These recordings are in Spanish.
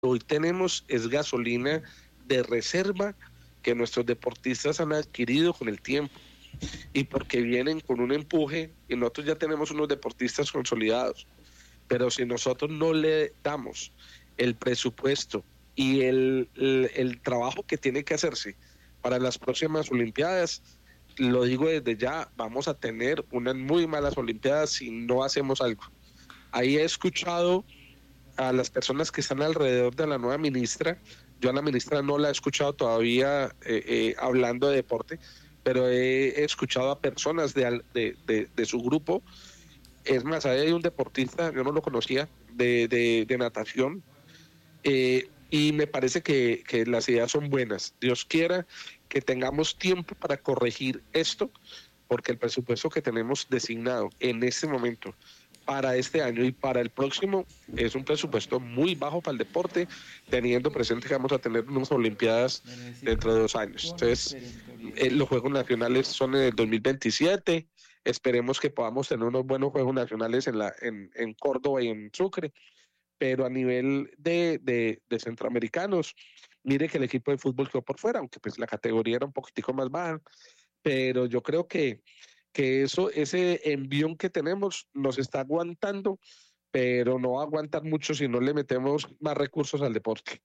hoy tenemos es gasolina de reserva que nuestros deportistas han adquirido con el tiempo y porque vienen con un empuje y nosotros ya tenemos unos deportistas consolidados, pero si nosotros no le damos el presupuesto y el trabajo que tiene que hacerse para las próximas Olimpiadas, lo digo desde ya, vamos a tener unas muy malas Olimpiadas si no hacemos algo. Ahí he escuchado a las personas que están alrededor de la nueva ministra. Yo a la ministra no la he escuchado todavía hablando de deporte, pero he escuchado a personas de su grupo. Es más, ahí hay un deportista, yo no lo conocía, de natación, y me parece que las ideas son buenas. Dios quiera que tengamos tiempo para corregir esto, porque el presupuesto que tenemos designado en este momento para este año y para el próximo es un presupuesto muy bajo para el deporte, teniendo presente que vamos a tener unas Olimpiadas dentro de 2 años. Entonces, los Juegos Nacionales son en el 2027. Esperemos que podamos tener unos buenos Juegos Nacionales en Córdoba y en Sucre, pero a nivel de centroamericanos, mire que el equipo de fútbol quedó por fuera, aunque pues la categoría era un poquitico más baja, pero yo creo que ese envión que tenemos nos está aguantando, pero no va a aguantar mucho si no le metemos más recursos al deporte.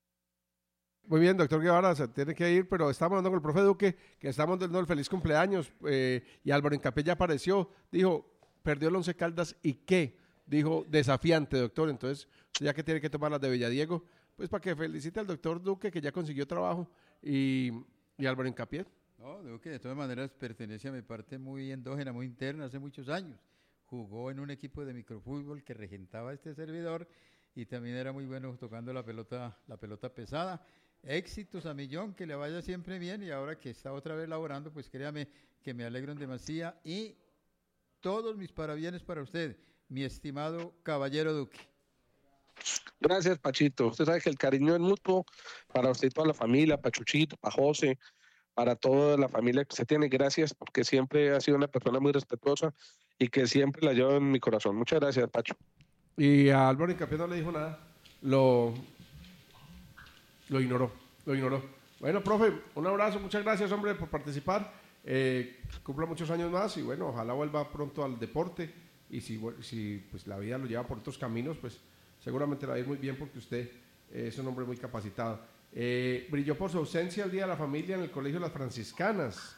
Muy bien, doctor Guevara, se tiene que ir, pero estamos hablando con el profe Duque, que estamos dando el feliz cumpleaños, y Álvaro Incapé ya apareció, dijo, perdió el Once Caldas, ¿y qué? Dijo, desafiante, doctor, entonces, ya que tiene que tomar las de Villadiego, pues para que felicite al doctor Duque, que ya consiguió trabajo, y Álvaro Incapé. No, Duque de todas maneras pertenece a mi parte muy endógena, muy interna, hace muchos años. Jugó en un equipo de microfútbol que regentaba este servidor y también era muy bueno tocando la pelota pesada. Éxitos a millón, que le vaya siempre bien y ahora que está otra vez laborando, pues créame que me alegro en demasía y todos mis parabienes para usted, mi estimado caballero Duque. Gracias, Pachito. Usted sabe que el cariño es mutuo para usted y toda la familia, para Chuchito, para José, para toda la familia que usted tiene. Gracias, porque siempre ha sido una persona muy respetuosa y que siempre la llevo en mi corazón. Muchas gracias, Pacho. Y a Álvaro Incapé no le dijo nada, lo ignoró, lo ignoró. Bueno, profe, un abrazo, muchas gracias, hombre, por participar. Cumpla muchos años más y bueno, ojalá vuelva pronto al deporte. Y si pues la vida lo lleva por otros caminos, pues seguramente le va a ir muy bien porque usted es un hombre muy capacitado. Brilló por su ausencia el Día de la Familia en el Colegio de las Franciscanas.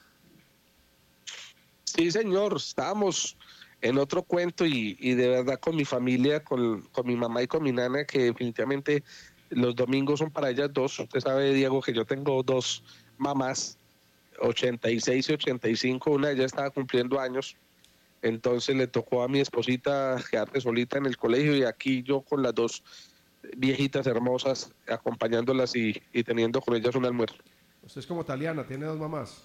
Sí, señor, estábamos en otro cuento y de verdad con mi familia, con mi mamá y con mi nana, que definitivamente los domingos son para ellas dos. Usted sabe, Diego, que yo tengo dos mamás, 86 y 85, una de ellas estaba cumpliendo años, entonces le tocó a mi esposita quedarse solita en el colegio y aquí yo con las dos viejitas hermosas acompañándolas y teniendo con ellas un almuerzo. Usted es como Taliana, tiene dos mamás.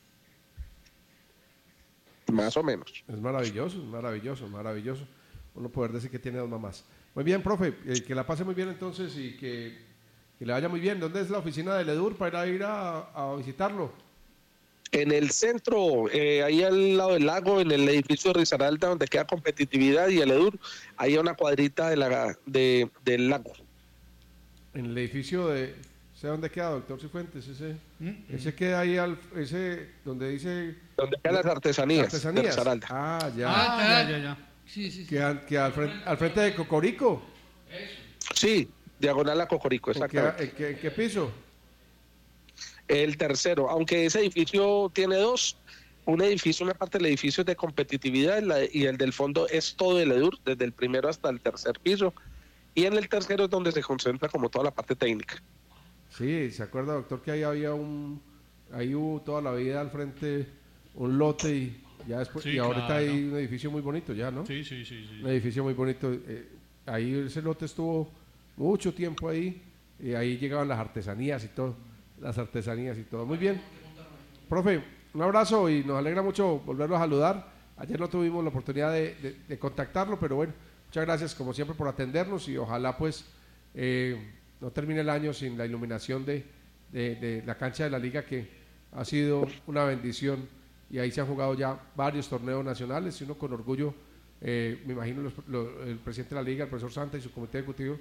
Más o menos. Es maravilloso, es maravilloso, maravilloso. Uno poder decir que tiene dos mamás. Muy bien, profe, que la pase muy bien entonces y que le vaya muy bien. ¿Dónde es la oficina del EDUR para ir a visitarlo? En el centro, ahí al lado del lago, en el edificio de Risaralda, donde queda competitividad y el EDUR, ahí hay una cuadrita del lago. En el edificio de... ¿Sé dónde queda, doctor Cifuentes? Ese queda ahí, ese donde dice... Donde quedan las artesanías. Artesanías. De Risaralda. Ah, ya. Ya. Sí. Que al frente de Cocorico. Eso. Sí, diagonal a Cocorico, exactamente. ¿En qué piso? El tercero, aunque ese edificio tiene dos, una parte del edificio es de competitividad y el del fondo es todo el EDUR, desde el primero hasta el tercer piso, y en el tercero es donde se concentra como toda la parte técnica. Sí, ¿se acuerda, doctor, que ahí había ahí hubo toda la vida al frente un lote y ya después, sí, y ahorita claro, hay un edificio muy bonito ya, ¿no? Sí. Un edificio muy bonito, ahí ese lote estuvo mucho tiempo ahí, y ahí llegaban las artesanías y todo. Muy bien. Profe, un abrazo y nos alegra mucho volverlo a saludar. Ayer no tuvimos la oportunidad de contactarlo, pero bueno, muchas gracias como siempre por atendernos y ojalá pues no termine el año sin la iluminación de la cancha de la liga, que ha sido una bendición y ahí se han jugado ya varios torneos nacionales y uno con orgullo, me imagino el presidente de la liga, el profesor Santa y su comité ejecutivo,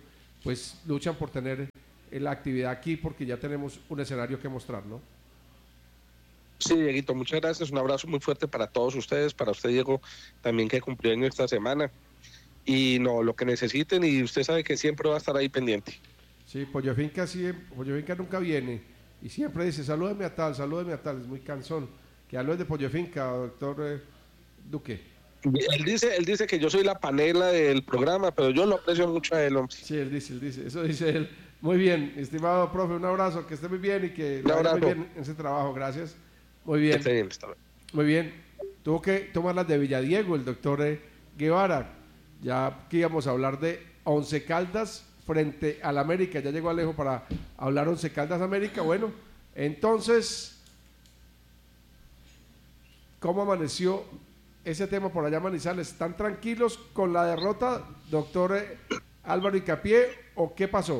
pues luchan por tener la actividad aquí porque ya tenemos un escenario que mostrar, ¿no? Sí, Dieguito, muchas gracias. Un abrazo muy fuerte para todos ustedes, para usted, Diego, también que cumplió año esta semana. Y no, lo que necesiten, y usted sabe que siempre va a estar ahí pendiente. Sí, Pollo Finca nunca viene y siempre dice, salúdeme a tal, es muy cansón. Que hablo de Pollo Finca, doctor Duque. Él dice que yo soy la panela del programa, pero yo lo aprecio mucho a él, hombre. Sí, él dice, eso dice él. Muy bien, estimado profe, un abrazo, que esté muy bien y que le vaya muy bien en ese trabajo, gracias. Muy bien. Está bien, está bien. Muy bien. Tuvo que tomar las de Villadiego, el doctor Guevara. Ya que íbamos a hablar de Once Caldas frente al América. Ya llegó Alejo para hablar Once Caldas América. Bueno, entonces, ¿cómo amaneció ese tema por allá, Manizales? ¿Están tranquilos con la derrota, doctor Álvaro Hincapié, o qué pasó?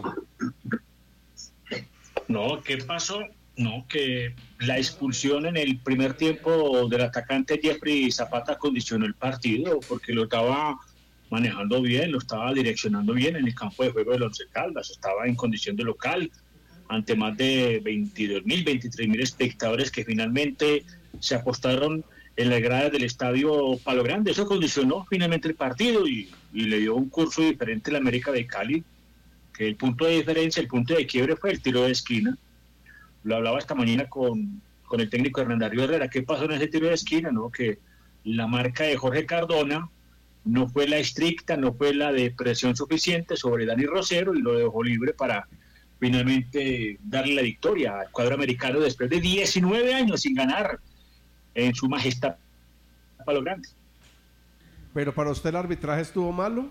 No, ¿qué pasó? No, que la expulsión en el primer tiempo del atacante Jeffrey Zapata condicionó el partido porque lo estaba manejando bien, lo estaba direccionando bien en el campo de juego del Once Caldas, estaba en condición de local ante más de 22.000, 23.000 espectadores que finalmente se apostaron en las gradas del estadio Palo Grande. Eso condicionó finalmente el partido y le dio un curso diferente a la América de Cali, que el punto de diferencia, el punto de quiebre fue el tiro de esquina. Lo hablaba esta mañana con el técnico Hernán Darío Herrera. ¿Qué pasó en ese tiro de esquina? ¿No? Que la marca de Jorge Cardona no fue la estricta, no fue la de presión suficiente sobre Dani Rosero y lo dejó libre para finalmente darle la victoria al cuadro americano después de 19 años sin ganar en su majestad Palo Grande. ¿Pero para usted el arbitraje estuvo malo?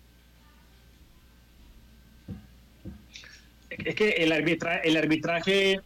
Es que el arbitraje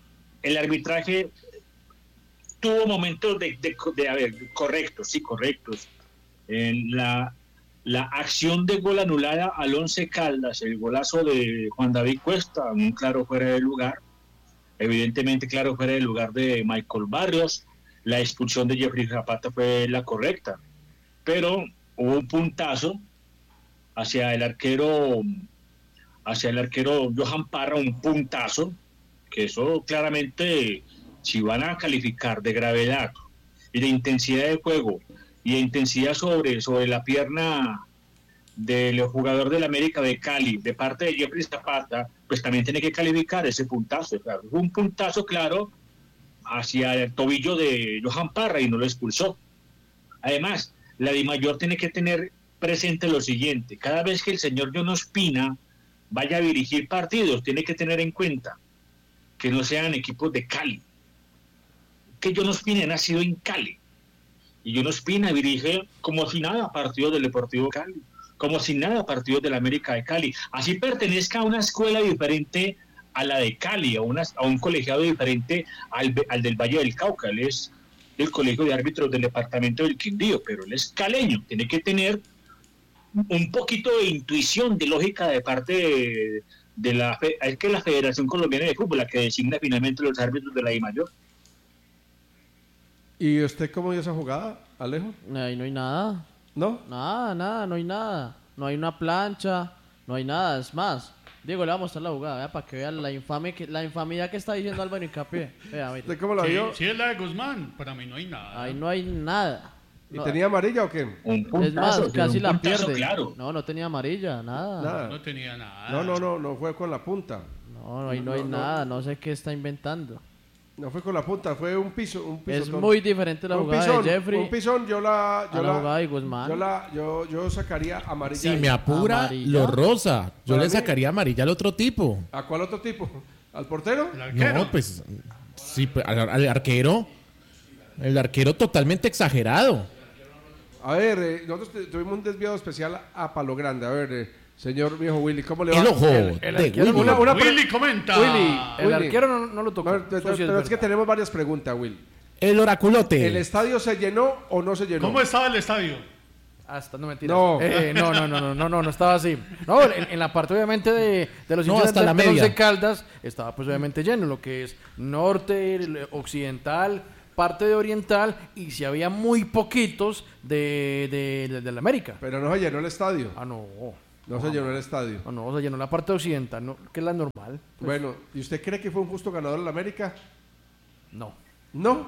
tuvo momentos correctos. En la acción de gol anulada al Once Caldas, el golazo de Juan David Cuesta, un claro fuera de lugar, evidentemente claro fuera de lugar de Michael Barrios. La expulsión de Jeffrey Zapata fue la correcta, pero hubo un puntazo hacia el arquero Johan Parra, un puntazo, que eso claramente, si van a calificar de gravedad y de intensidad de juego y de intensidad sobre la pierna del jugador del América de Cali, de parte de Jeffrey Zapata, pues también tiene que calificar ese puntazo. Claro. Un puntazo claro hacia el tobillo de Johan Parra y no lo expulsó. Además, la DIMAYOR tiene que tener presente lo siguiente: cada vez que el señor John Ospina vaya a dirigir partidos, tiene que tener en cuenta que no sean equipos de Cali. Que John Ospina ha nacido en Cali. Y John Ospina dirige como si nada partidos del Deportivo Cali, como si nada partidos del América de Cali. Así pertenezca a una escuela diferente a la de Cali, a un colegiado diferente al del Valle del Cauca. Él es del Colegio de Árbitros del Departamento del Quindío, pero él es caleño. Tiene que tener un poquito de intuición, de lógica de parte de la Federación Colombiana de Fútbol, la que designa finalmente los árbitros de la DIMAYOR. ¿Y usted cómo vio esa jugada, Alejo? Ahí no hay nada. ¿No? Nada, no hay nada. No hay una plancha, no hay nada. Es más, Diego, le voy a mostrar la jugada, vea, para que vean la infamidad que está diciendo Álvaro Hincapié. Vea, ¿Usted cómo la vio? Sí, es la de Guzmán. Para mí no hay nada. Ahí no hay nada. ¿Y no, tenía amarilla o qué? Es más, casi la pierde. Claro. No tenía amarilla, nada. No tenía nada. No fue con la punta. No, ahí no hay nada. No sé qué está inventando. No fue con la punta, fue un piso. Es muy diferente la jugada de Jeffrey. Un pisón, la jugada de Guzmán. Yo sacaría amarilla. Si me apura, ¿Amarilla? lo rosa. Yo Para le mí. sacaría amarilla al otro tipo. ¿A cuál otro tipo? ¿Al portero? El arquero. No, pues sí, pues, al arquero. El arquero totalmente exagerado. A ver, nosotros tuvimos un desviado especial a Palo Grande. A ver, señor viejo Willy, ¿cómo le va? El ojo el de arquero Willy. Willy comenta. El arquero no lo tocó. No, pero es que tenemos varias preguntas, Will. El oraculote. ¿El estadio se llenó o no se llenó? ¿Cómo estaba el estadio? Hasta no mentiras. No. No estaba así. No, en la parte obviamente de los No, hinchas hasta de la los media. Once Caldas estaba pues obviamente lleno, lo que es norte, occidental, parte de oriental, y si había muy poquitos de la América. Pero no se llenó el estadio. Ah, no. No se llenó el estadio. No, se llenó la parte occidental, ¿no? Que es la normal. Pues, Bueno, ¿y usted cree que fue un justo ganador en la América? no. No.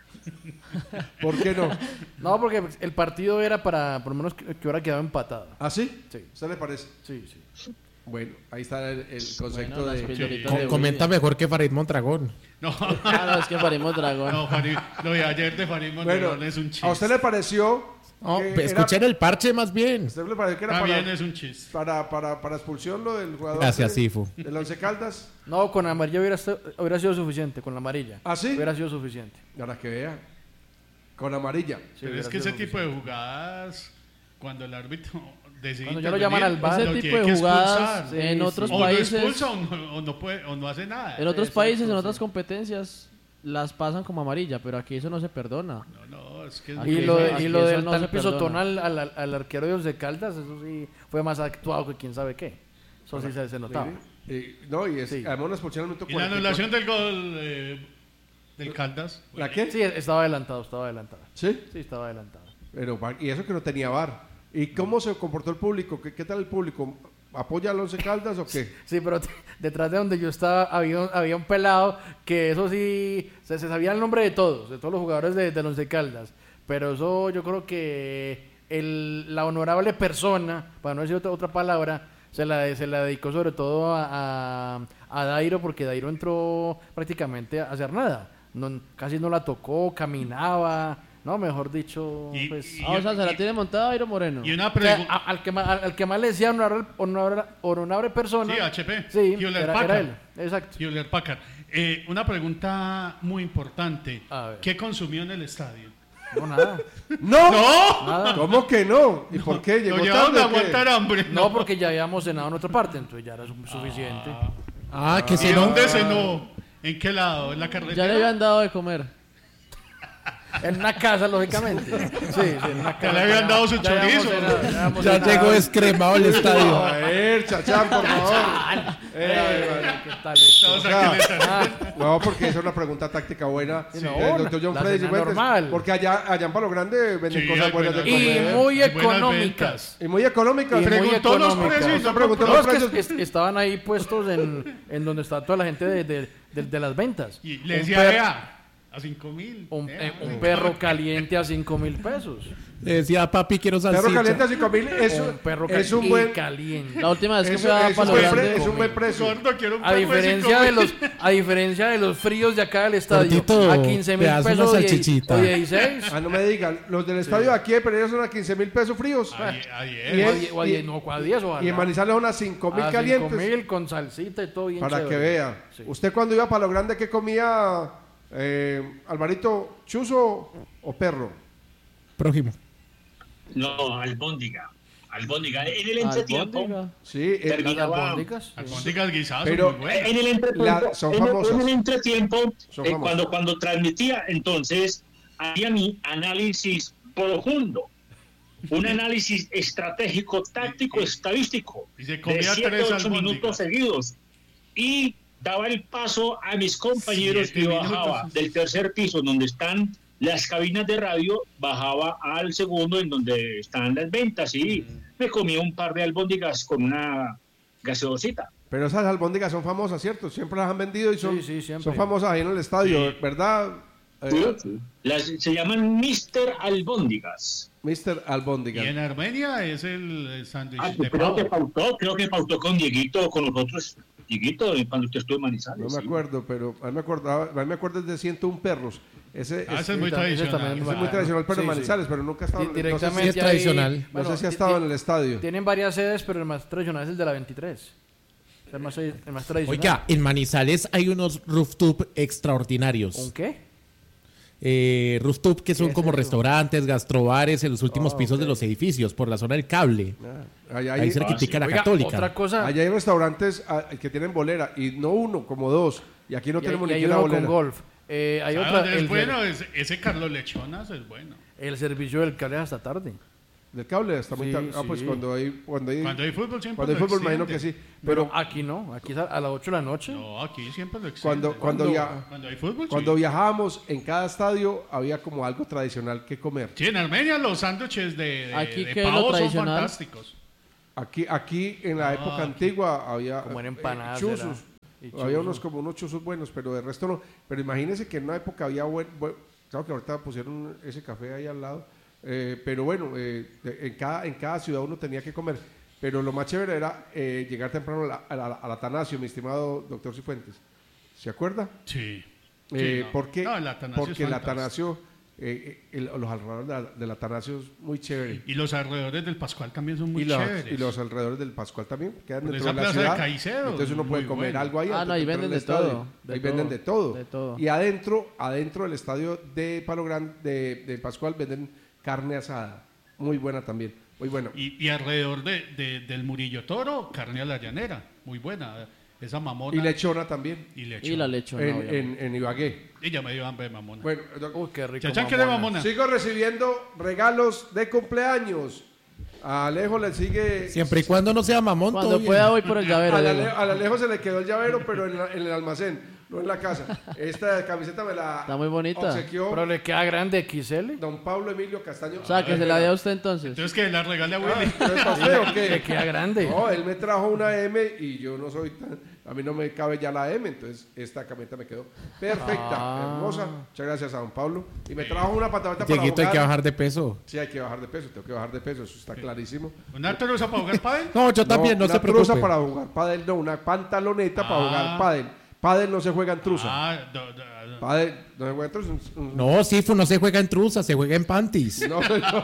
¿Por qué no? No, porque el partido era para, por lo menos, que hubiera quedado empatado. ¿Ah, sí? Sí. ¿Usted le parece? Sí. Bueno, ahí está el concepto Bueno, las de... pildoritas de Comenta William. mejor que Farid Mondragón. No, Ah, no, es que parimos dragón. no, lo de ayer de Farid Bueno, Mondragón es un chiste. ¿a usted le pareció No, que escuchen el parche más bien. ¿a usted le pareció que era También para, es un chiste. para expulsión lo del jugador Gracias, Sifu. del Once Caldas? No, con amarilla hubiera sido suficiente, con la amarilla. ¿Ah, sí? Hubiera sido suficiente. Ahora que vea. Con amarilla. Sí, Pero hubiera es que sido ese tipo de suficiente. jugadas, cuando el árbitro decide Cuando ya lo llaman al VAR. Ese lo tipo tiene de que jugadas expulsar. en otros O países, lo expulsa o no puede, o no hace nada. en otros Exacto, países, en sí. otras competencias, las pasan como amarilla, pero aquí eso no se perdona. No, es que es Aquí Y muy- lo, aquí y lo eso del no tal se pisotón perdona. al arquero de Once Caldas, eso sí fue más actuado que quién sabe qué. Eso sí se notaba. No, y es, Sí. además una expulsión al minuto Y la 44. anulación del gol del Caldas. ¿La qué? Sí, estaba adelantado. ¿Sí? Sí, estaba adelantado. Pero, y eso que no tenía VAR. ¿Y cómo se comportó el público? ¿Qué tal el público? ¿Apoya al Once Caldas o qué? Sí, pero detrás de donde yo estaba había un pelado que eso sí, se sabía el nombre de todos los jugadores del Once Caldas. Pero eso yo creo que la honorable persona, para no decir otra palabra, se la dedicó sobre todo a Dairo, porque Dairo entró prácticamente a hacer nada. Casi no la tocó, caminaba, no, mejor dicho, Y- pues... y- Ah, o sea, se la tiene montada Airo Moreno. Y una O sea, pregunta. al que más le decía honorable persona. Sí, HP. Sí, Hewlett era Packard. él. Exacto. Hewlett Packard. Una pregunta muy importante. A ver. ¿Qué consumió en el estadio? No, nada. ¡No! Nada. ¿Cómo que no? ¿Y por qué? ¿Llegó Lo llevaron tarde a o qué? aguantar hambre. No, porque ya habíamos cenado en otra parte, entonces ya era suficiente. Ah, que ¿Y se no. dónde cenó? ¿En qué lado? ¿En la carretera? Ya le habían dado de comer. En una casa, lógicamente. Sí, en una casa. Ya le habían dado su Ya habíamos chorizo. cenado, ya habíamos Ya cenado. llegó descremado al estadio. A ver, Chachán, por favor. ¿Qué tal esto? No, o sea, que le están- Ah, No, porque es una pregunta táctica buena. Sí, no, El doctor John la Freddy cena Cifuentes, normal. porque allá en Palo Grande venden Sí, cosas hay buenas de buenas- y comer. muy Hay buenas económicas. Y muy económicas. Y muy Preguntó los económicas. precios. No preguntó No, los es que precios. estaban ahí puestos en donde está toda la gente de las ventas. Y le Un decía, per- vea, a 5.000. un perro caliente a 5.000 pesos. Le decía, papi, quiero salchicha. Perro caliente a 5.000 Un perro es un buen caliente. La última vez que eso- fui a es Palo un buen Grande, es un buen precio. Gordo, quiero un A perro de diferencia 5.000. a diferencia de los fríos de acá del estadio, Gordito, a 15.000 te das una pesos salchichita. o 16. Ah, no me digan. Los del estadio de aquí de Pereira son a 15.000 pesos fríos. Ayer. Y O a es- die- o a die- no, a 10 o a Y en Manizales son a 5.000 a calientes. 5.000 con salsita y todo bien Para chévere. que vea. Sí. Usted cuando iba a Palo Grande, ¿qué comía, Alvarito? ¿Chuzo o perro? Prójimo. No, albóndiga. Albóndiga. En el entretiempo. albóndiga. Sí, Las terminaba. albóndigas. Albóndigas guisadas Pero- son muy buenas. En el entretiempo, Son en el famosas. entretiempo, Son famosas. cuando transmitía, entonces hacía mi análisis profundo, un análisis estratégico, táctico, estadístico, Y se de comía 7 tres 8 minutos albóndigas. seguidos, y daba el paso a mis compañeros 7 y bajaba minutos. del tercer piso donde están las cabinas de radio, bajaba al segundo en donde están las ventas y me comía un par de albóndigas con una gaseosita. Pero esas albóndigas son famosas, ¿cierto? Siempre las han vendido y son, Sí, siempre. son famosas ahí en el estadio, Sí. ¿verdad? Se llaman Mr. Albóndigas. Mr. Albóndiga. Y en Armenia es el sándwich de Creo que pavo. pautó con Dieguito, con nosotros. Dieguito, cuando usted estuvo en Manizales. No me sí. acuerdo, pero a mí me acuerdo de 101 perros. Ese Ese es muy ese tradicional. también ese es muy tradicional, pero Sí, en sí. Manizales, pero nunca ha estado. Di- directamente Sí, es tradicional. No sé si ha estado en el estadio. Tienen varias sedes, pero el más tradicional es el de la 23. Es el más tradicional. Oiga, en Manizales hay unos rooftop extraordinarios. ¿Un qué? Rooftop que son ¿Qué es como eso? restaurantes, gastrobares en los últimos pisos de los edificios, por la zona del cable. Allá Ahí hay, cerquitica la Oiga, Católica. otra cosa. allá hay restaurantes que tienen bolera, y no uno, como dos. Y aquí no y tenemos hay ni siquiera uno con bolera. golf. Hay ¿Sabe otra. dónde es El, bueno? Ese Carlos Lechonas es bueno. el servicio del cable hasta tarde. Del cable hasta muy Sí, tarde. Ah, pues sí. cuando hay Cuando hay fútbol siempre cuando hay lo fútbol, imagino extienden. que sí. Pero Pero aquí no. Aquí es a las 8 de la noche. No, aquí siempre lo extienden. cuando Cuando hay fútbol, cuando sí. viajábamos, en cada estadio había como algo tradicional que comer. Sí, en Armenia los sándwiches de Aquí, de ¿qué es lo pavo son tradicional? fantásticos. Aquí en la época antigua había Como en empanadas, chuzos. Y Había chuzos. unos chuzos buenos, pero de resto no. Pero imagínense que en una época había claro que ahorita pusieron ese café ahí al lado. Pero bueno, en cada ciudad uno tenía que comer. Pero lo más chévere era llegar temprano al Atanasio, mi estimado doctor Cifuentes. ¿Se acuerda? Sí. ¿Por qué? No, el Atanasio Porque es el fantástico. Atanasio, los alrededores del Atanasio es muy chévere. Y los alrededores del Pascual también son muy chéveres. Y los alrededores del Pascual también quedan Por dentro esa de la plaza de ciudad. Caicedo, Entonces uno puede muy comer bueno. algo ahí. Ah, no, ahí dentro venden del de todo, estadio. de Ahí todo, venden de todo. de todo. Y adentro del estadio de Palo Grande, de Pascual, venden carne asada. Muy buena también. Muy bueno. Y alrededor del Murillo Toro, carne a la llanera. Muy buena. Esa mamona. Y lechona también. Y lechona. Y la lechona, obviamente. En Ibagué. Y ya me dio hambre de mamona. Bueno, Uy, qué rico. Chachán quiere mamona. sigo recibiendo regalos de cumpleaños. A Alejo le sigue. Siempre y cuando no sea mamón, todo Cuando bien. pueda voy por el llavero. Al Diego. Alejo se le quedó el llavero, pero en el almacén, no en la casa. Esta camiseta me la Está muy bonita. obsequió Pero le queda grande XL. don Pablo Emilio Castaño. O sea, que se la dé a usted entonces. Entonces que la regale a Willy. ¿Es para usted o Le qué? queda grande. No, él me trajo una M y yo no soy tan... A mí no me cabe ya la M, entonces esta camiseta me quedó perfecta, hermosa. Muchas gracias a don Pablo. Y me trajo una pataleta para Dieguito, hay jugar. que bajar de peso. Sí, hay que bajar de peso, tengo que bajar de peso, eso está clarísimo. ¿Una truza para jugar pádel? No, yo también, no una se truza preocupe. para jugar pádel, no, una pantaloneta para jugar pádel. Pádel no se juega en truza. Pádel no se juega en truza. No, Sifu, no se juega en truza, se juega en panties. No, no.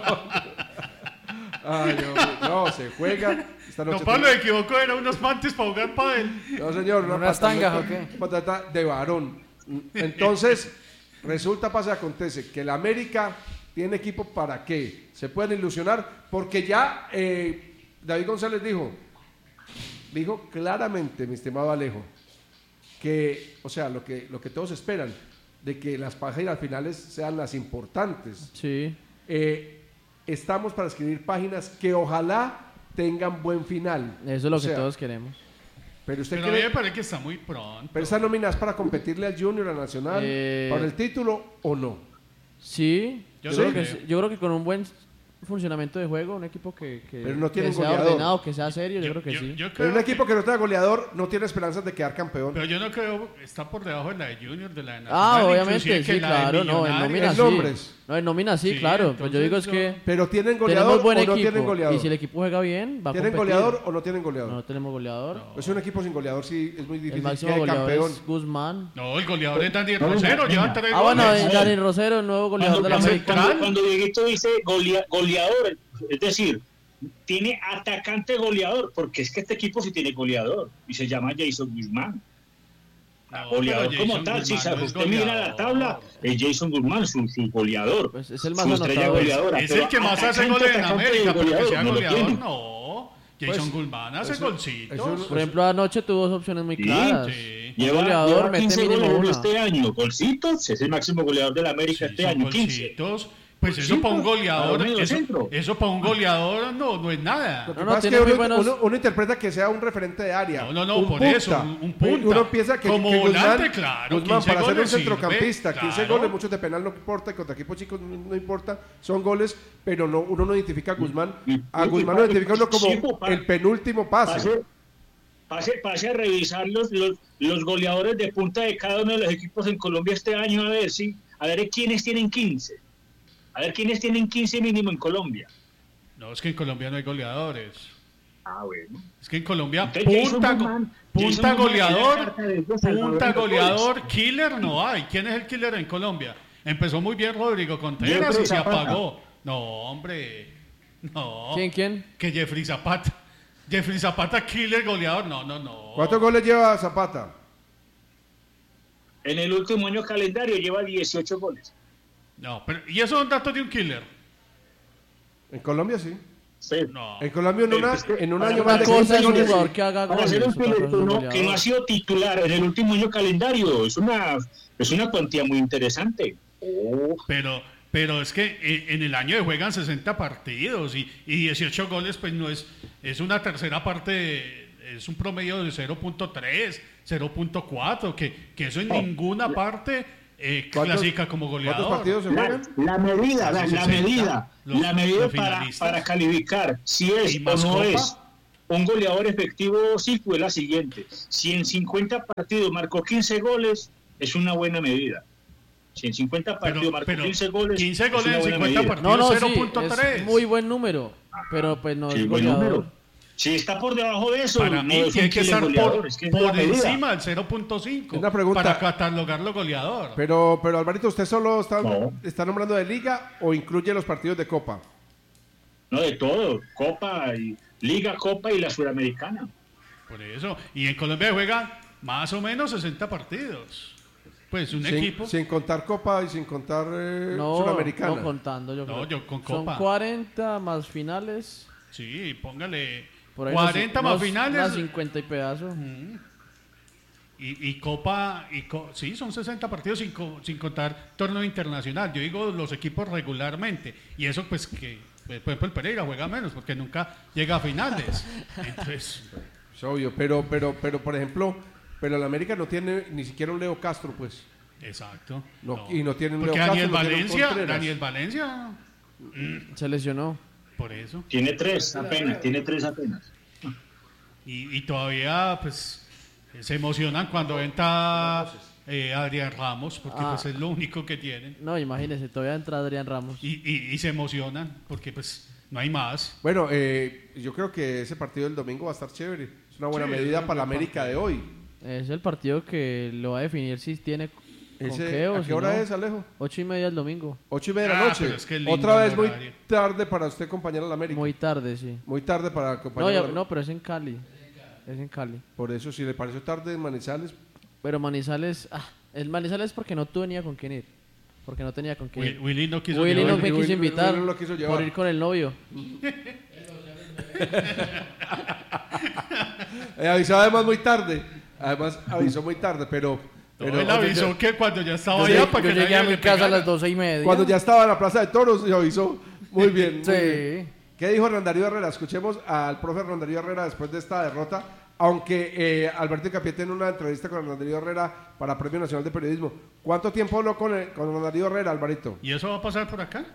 Ay, Dios mío, no, se juega. Esta No, noche Pablo, me equivoco, eran unos panties para jugar pádel. No, señor, ¿Unas tangas o qué? Patata de varón. Entonces, resulta, pasa, acontece que la América tiene equipo para qué. Se pueden ilusionar, porque ya David González dijo claramente, mi estimado Alejo, que, o sea, lo que todos esperan, de que las páginas finales sean las importantes. Sí. Estamos para escribir páginas que ojalá tengan buen final. Eso es lo O que sea, todos queremos. Pero usted Pero a mí cree, me parece que está muy pronto. pero esa nómina es para competirle al Junior, al Nacional, Eh, para el título o no. Sí, Yo yo, creo sí que, creo. yo creo que con un buen funcionamiento de juego, un equipo que Pero no tiene que un sea goleador. ordenado, que sea serio, yo creo que sí. Yo Pero creo un equipo que no tenga goleador no tiene esperanzas de quedar campeón. Pero yo no creo, está por debajo de la de Junior, de la de Nacional. Ah, inclusive obviamente, que sí, la de claro, no, en Millonarios. nómina En sí. nombres. No, en nómina sí, Sí, claro. Pues yo digo es entonces que Pero ¿tienen tenemos goleador buen o equipo. no tienen goleador? Y si el equipo juega bien, va a ¿Tienen competir. goleador o no tienen goleador? No tenemos goleador. Es un equipo sin goleador, sí, es muy El difícil máximo que goleador campeón. es Guzmán. No, el goleador es Daniel Rosero, llevan 3 Ah, bueno, goles. Dani Rosero, el nuevo goleador de la Cuando, América. América. Dieguito dice goleador, es decir, tiene atacante goleador, porque es que este equipo sí tiene goleador y se llama Jason Guzmán. No, Goleador pero como Jason tal, si Guzmán no es usted mira la goleador. tabla, es Jason Guzmán, su goleador. Pues es el más su estrella anotador. goleadora. Es pero el que más hace atacante, goles en atacante América, y pero que goleador, sea no lo goleador, tiene. no. Jason Pues, Guzmán hace eso- golcitos. eso- Por ejemplo, anoche tuvo dos opciones muy Sí, claras. sí. Un Lleva goleador, mete 15 mínimo goles una. este año. Golcitos, es el máximo goleador de la América Sí, este son año, 15. golcitos. Pues eso Golcitos, para un goleador, a medio centro. eso para un goleador no es nada. Lo que No, pasa es tiene que muy uno, buenos- uno interpreta que sea un referente de área. No, un por punta. eso, un punta. Uno piensa que, Como que volante, claro, Guzmán 15 para ser un goles centrocampista, sirve, 15 claro. goles, muchos de penal no importa, contra equipos chicos no importa, son goles, pero no, uno no identifica a Guzmán. A Guzmán lo identifica uno como el penúltimo pase. Pase a revisar los goleadores de punta de cada uno de los equipos en Colombia este año, a ver quiénes tienen 15. A ver quiénes tienen 15 mínimo en Colombia. No, es que en Colombia no hay goleadores. Ah, bueno. Es que en Colombia Entonces, punta Jason Guzmán es la goleador, carta de ellos, Salvador punta de los goleador, killer no hay. ¿Quién es el killer en Colombia? Empezó muy bien Rodrigo Contreras Jeffrey y se Zapata. apagó. No, hombre. No. ¿Quién? Que Jeffrey Zapata. Jeffrey Zapata, killer goleador. No. ¿Cuántos goles lleva Zapata? En el último año calendario lleva 18 goles. No, pero ¿y esos son datos de un killer? En Colombia sí. Sí. No. En Colombia en un año Una más de cosa 15 es un goles. jugador que haga Para goles. ser un otra cosa es un piloto que no goleador. ha sido titular en el último año calendario, es una cuantía muy interesante. Pero es que en el año juegan 60 partidos y 18 goles, pues no es una tercera parte, es un promedio de 0.3, 0.4, que eso en ninguna parte ¿Cuántos- clasifica como goleador. ¿Cuántos partidos se juegan? La medida, Casi la 60. medida Los para, finalistas. para calificar si es ¿Y o más no copa? es un goleador efectivo ciclo es la siguiente. Si en 50 partidos marcó 15 goles, es una buena medida. Si en 50 partidos marcó 15 goles, 15 goles en 50 No, partidos, no, sí, 0.3. es muy buen número, pero pues no Sí, es buen goleador. número. Si está por debajo de eso, Para no mí es tiene un que killer estar goleador, es que es la por medida. encima del 0.5 Una pregunta. para catalogarlo goleador. Pero Alvarito, ¿usted solo No. está nombrando de liga o incluye los partidos de Copa? No, de todo, Copa, y Liga, Copa y la Suramericana. Por eso. Y en Colombia juegan más o menos 60 partidos. Pues un equipo. Sin contar Copa y sin contar No, Suramericana. no contando, yo No, creo. yo con Son Copa. 40 más finales. Sí, póngale Por ahí 40 más finales. Más 50 y pedazos. Y Copa, sí, son 60 partidos sin contar torneo internacional. Yo digo los equipos regularmente. Y eso pues que, pues, por ejemplo, el Pereira juega menos porque nunca llega a finales. Entonces, Es obvio, pero por ejemplo, pero el América no tiene ni siquiera un Leo Castro, pues. exacto. No, y no tiene un porque Leo Daniel Castro, no tiene un Valencia, Contreras. Daniel Valencia, Se lesionó. por eso. Tiene tres apenas. Y todavía pues se emocionan cuando entra Adrián Ramos, porque pues es lo único que tienen. No, imagínese, todavía entra Adrián Ramos. Y se emocionan porque pues no hay más. Bueno, yo creo que ese partido del domingo va a estar chévere. Es una buena Sí, medida es un para la buen América partido. de hoy. Es el partido que lo va a definir si tiene con qué o ¿A si qué hora no. es, Alejo? 8:30 el domingo. 8:30 de la Ah, noche. pero es que lindo Otra vez el muy horario. tarde para usted acompañar a la América. Muy tarde, sí. Muy tarde para No, acompañar a la no, pero es en Cali. Es en Cali. Por eso, si le pareció tarde en Manizales, Pero Manizales, el Manizales porque no tenía con quién ir. Porque no tenía con quién ir. Willy no quiso Willy no llevar. me quiso Willy invitar no lo quiso llevar. por ir con el novio. avisó además muy tarde. Además avisó muy tarde, pero Él avisó que cuando ya estaba Yo, allá para yo que llegué a nadie mi le casa a pegara. las 12:30. cuando ya estaba en la Plaza de Toros, se avisó. Muy bien. muy Sí. bien. ¿Qué dijo Hernán Darío Herrera? Escuchemos al profe Hernán Darío Herrera después de esta derrota. Aunque Alberto Capié tiene una entrevista con Hernán Darío Herrera para Premio Nacional de Periodismo. ¿Cuánto tiempo habló con Hernán Darío Herrera, Alvarito? ¿Y eso va a pasar por acá?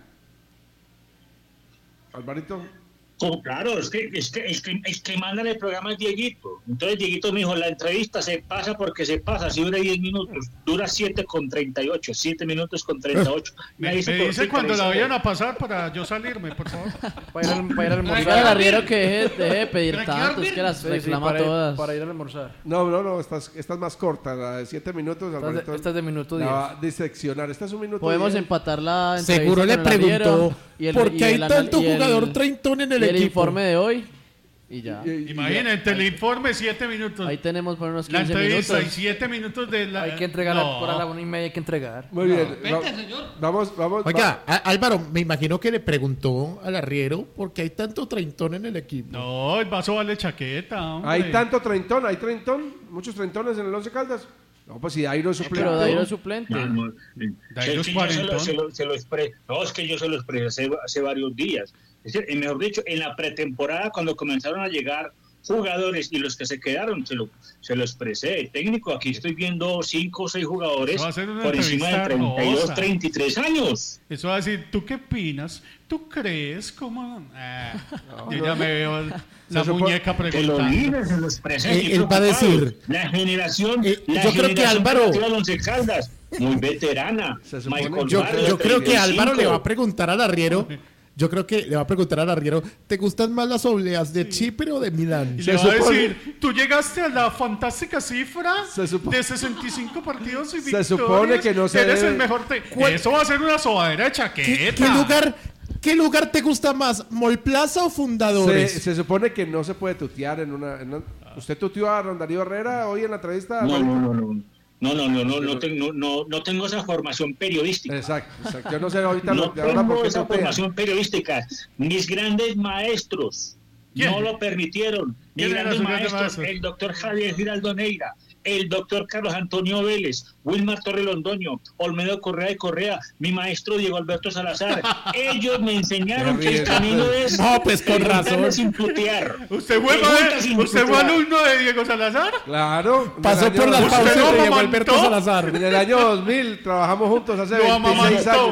Alvarito. Como, claro, es que mandan el programa a Dieguito. Entonces Dieguito me dijo, la entrevista se pasa porque se pasa, si dura 10 minutos, dura 7:38, 7 minutos con 38. Me dice dice cuando la vayan a pasar para yo salirme, por favor. Para ir al Dígale al almorzar. arriero que deje de pedir Tranquilo, tanto, es que las Sí, reclama para, todas. para ir al almorzar. No, esta es más corta, la de 7 minutos. Alvarito Esta es de minuto la 10. va a diseccionar. Esta es un minuto Podemos 10. empatar la entrevista Seguro le con el arriero preguntó y el- por qué y hay el tanto y el- jugador treintón en el y el equipo. informe de hoy y ya. Imagínate, el informe 7 minutos. Ahí tenemos por unos La 15 entrevista y minutos. 7 minutos de la... Hay que entregar No. por a la 1:30, hay que entregar. Muy bien. Vamos. Oiga, Álvaro, me imagino que le preguntó al arriero por qué hay tanto treintón en el equipo. No, el vaso vale chaqueta, hombre. Hay tanto treintón, muchos treintones en el Once Caldas. No, pues si Dairo es suplente. Pero Dairo es suplente. Dairo es Sí, yo cuarentón. se lo expresé. No, es que yo se lo expresé hace varios días. Es decir, mejor dicho, en la pretemporada, cuando comenzaron a llegar jugadores y los que se quedaron, se lo expresé. El técnico, aquí estoy viendo 5 o 6 jugadores Eso va a ser una por encima de entrevista 32, hermosa. 33 años. Eso va a decir, ¿tú qué opinas? ¿Tú crees? ¿Cómo? Yo ya me veo la supone- muñeca Te lo preguntando. dije, se lo expresé. Él estoy va a preocupado. decir, La generación. yo creo que generación Álvaro- creativa de Once Caldas, muy veterana. Se supone- Michael Yo, Barrios, yo creo que 35. Álvaro le va a preguntar al arriero. Yo creo que le va a preguntar al arriero, ¿te gustan más las obleas de Chipre o de Milán? Y Se le va a supone- decir, tú llegaste a la fantástica cifra Se supo- de 65 partidos y Se victorias. supone que no se Eres debe- el mejor. Eso va a ser una sobadera de chaqueta. ¿Qué lugar te gusta más? ¿Molplaza o Fundadores? Se supone que no se puede tutear en una... ¿Usted tuteó a Hernán Darío Herrera hoy en la entrevista? No tengo esa formación periodística. Exacto. Yo no sé ahorita No ahora por tengo qué esa tutea. formación periodística. Mis grandes maestros ¿Quién? no lo permitieron. Mis ¿Quién era grandes su grande maestros, maestro? el doctor Javier Giraldo Neira, el doctor Carlos Antonio Vélez, Wilmar Torre Londoño, Olmedo Correa de Correa, mi maestro Diego Alberto Salazar. Ellos me enseñaron que el camino es No, pues con preguntarle razón. sin putear. ¿Usted fue, Pregunta sin ¿Usted fue putear. alumno de Diego Salazar? Claro. Pasó en el por las año- ¿Usted pausas lo de Diego amamantó? Alberto Salazar. En el año 2000 trabajamos juntos hace Lo 26 amamantó. años.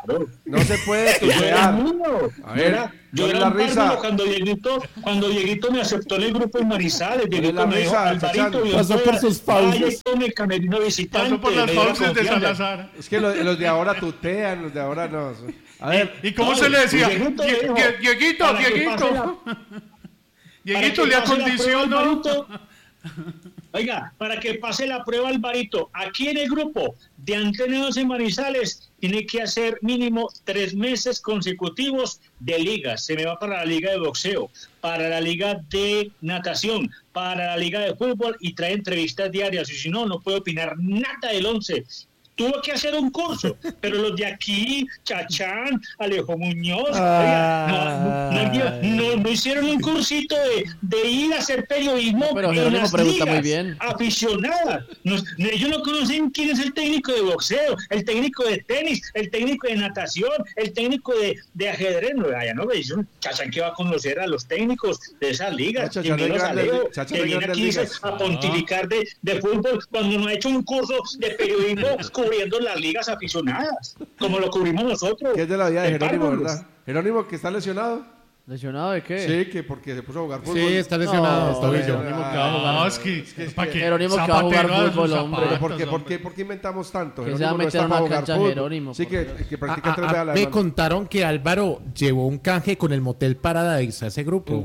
claro. No se puede Yo era tutear. niño. A ver, Yo ¿cuál es era la un risa? bárbaro cuando Dieguito me aceptó en el grupo en Manizales. ¿Cuál es Dieguito la me dijo, risa, Alvarito, Chachán? yo Pasó estoy- por sus fauces. vaya con el camerino visitante. Pasó por las me dio la fauces de confianza. Salazar. Es que los de ahora tutean, los de ahora no. A ver, ¿Y cómo No, se le decía? Dieguito me dijo, Dieguito, para que pase Dieguito. Dieguito para le que pase la acondicionó. prueba, Alvarito. Oiga, para que pase la prueba, Alvarito, aquí en el grupo de Antena 12 Manizales tiene que hacer mínimo 3 meses consecutivos de ligas. Se me va para la liga de boxeo, para la liga de natación, para la liga de fútbol y trae entrevistas diarias. Y si no, no puede opinar nada del 11. Tuvo que hacer un curso, pero los de aquí, Chachán, Alejo Muñoz, oiga, no hicieron un cursito de ir a hacer periodismo Pero en Jerónimo las pregunta ligas muy bien. aficionadas. Ellos no conocen quién es el técnico de boxeo, el técnico de tenis, el técnico de natación, el técnico de ajedrez. No, allá no veis, Chachán que va a conocer a los técnicos de esas ligas. No, Y Chachán de menos grandes Alejo, Chachán que de viene grandes aquí ligas. a pontificar de fútbol cuando no ha hecho un curso de periodismo cubriendo las ligas aficionadas, como lo cubrimos nosotros. que es de la vida de en Jerónimo, Párvulos. ¿verdad? Jerónimo, que está lesionado. ¿Lesionado de qué? Sí, que porque se puso a jugar fútbol. Sí, está lesionado. No, está tobillo. Jerónimo que va a jugar. No, es que ¿para qué? Jerónimo que va a jugar Zapatero a sus fútbol, hombre. Pero zapatos, ¿por qué inventamos tanto? Que se va a Jerónimo no meter está a para una jugar cancha fútbol. Jerónimo, Sí, por que practica 3 veces a la Me semana. contaron que Álvaro llevó un canje con el Motel Paradise a ese grupo.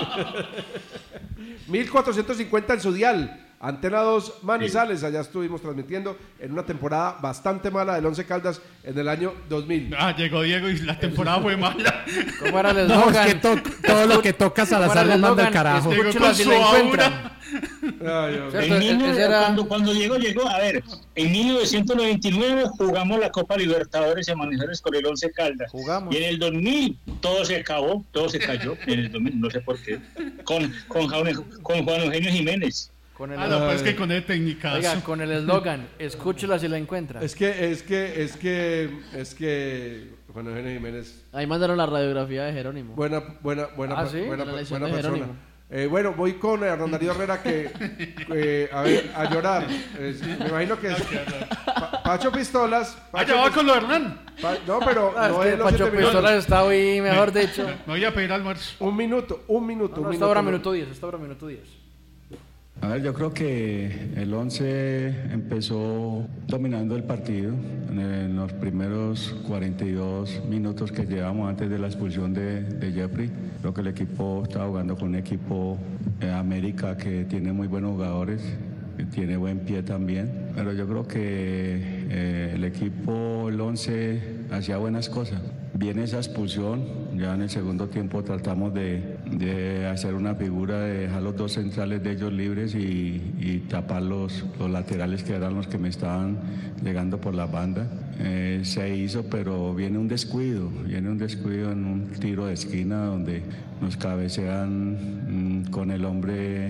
1450 en su dial. Antena 2 Manizales, allá estuvimos transmitiendo en una temporada bastante mala del 11 Caldas en el año 2000. Llegó Diego y la temporada fue mala. ¿Cómo era el No, es eslogan? que todo lo que toca Salazar le manda al carajo. Llegó Escúchelo con si su lo encuentran. aura. Ay, Dios. ¿Cierto? En Ese era- cuando llegó, a ver, en 1999 jugamos la Copa Libertadores en Manizales con el 11 Caldas. Jugamos. Y en el 2000 todo se acabó, todo se cayó. En el 2000, no sé por qué. Con Juan Eugenio Jiménez. Con el No, pues que con el técnicazo. Oiga, con el eslogan, escúchelo si lo encuentra. Es que Juan Eugenio Jiménez, Ahí mandaron la radiografía de Jerónimo. buena Ah, ¿sí? buena La lesión buena de persona. Jerónimo. Bueno, voy con Hernán Darío Herrera a ver, a llorar. Me imagino que es Pacho Pistolas. Allá va con lo de Hernán. No, pero Ah, no es es que los Pacho 7 minutos. Pistolas está hoy, mejor dicho. Me voy a pedir almuerzo. Un minuto. No, esta hora minuto 10, esta hora minuto 10. A ver, yo creo que el 11 empezó dominando el partido en los primeros 42 minutos que llevamos antes de la expulsión de Jeffrey. Creo que el equipo estaba jugando con un equipo América que tiene muy buenos jugadores, que tiene buen pie también. Pero yo creo que el equipo, el 11, hacía buenas cosas. Viene esa expulsión, ya en el segundo tiempo tratamos de hacer una figura, de dejar los dos centrales de ellos libres y tapar los laterales que eran los que me estaban llegando por la banda. Se hizo, pero viene un descuido en un tiro de esquina donde nos cabecean con el hombre,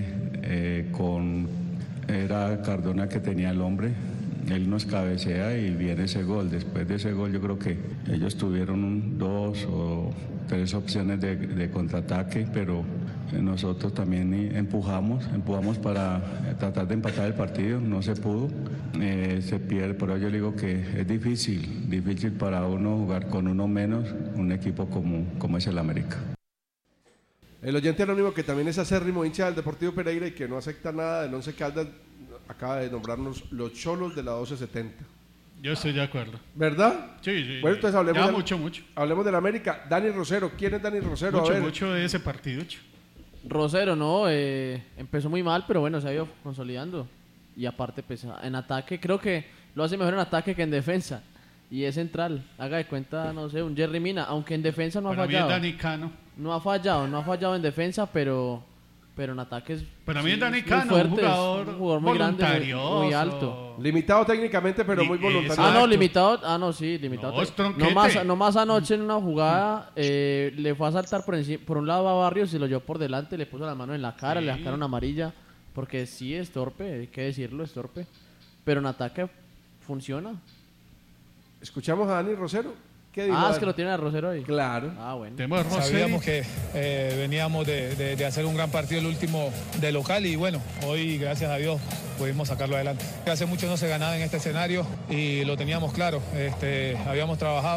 era Cardona que tenía el hombre. Él nos cabecea y viene ese gol. Después de ese gol yo creo que ellos tuvieron 2 o 3 opciones de contraataque, pero nosotros también empujamos para tratar de empatar el partido. No se pudo, se pierde. Por ello yo digo que es difícil para uno jugar con uno menos, un equipo como es el América. El oyente anónimo, que también es acérrimo hincha del Deportivo Pereira y que no acepta nada del 11 Caldas, acaba de nombrarnos los cholos de la 1270. Yo estoy de acuerdo. ¿Verdad? Sí. Bueno, entonces hablemos Ya mucho. Hablemos del América. Dani Rosero. ¿Quién es Dani Rosero? A ver. Mucho de ese partido. Rosero, no, empezó muy mal, pero bueno, se ha ido consolidando. Y aparte, pues, en ataque, creo que lo hace mejor en ataque que en defensa. Y es central. Haga de cuenta, no sé, un Jerry Mina, aunque en defensa no ha Para mí es fallado. Dani Cano. No ha fallado en defensa, pero en ataques. Para mí es Dani muy Cano, fuertes, un jugador muy grande, voluntarioso. muy alto. Limitado técnicamente, pero muy voluntario. Exacto. Limitado. No, es tronquete. No más anoche en una jugada le fue a saltar por un lado a Barrios y lo llevó por delante, le puso la mano en la cara, le sacaron amarilla, porque sí es torpe, hay que decirlo, es torpe. Pero en ataque funciona. Escuchamos a Dani Rosero. ¿Qué dijo? Es Dani? que lo tiene a Rosero ahí. Claro. Bueno. Sabíamos que veníamos de hacer un gran partido el último de local y bueno, hoy gracias a Dios pudimos sacarlo adelante. Hace mucho no se ganaba en este escenario y lo teníamos claro, habíamos trabajado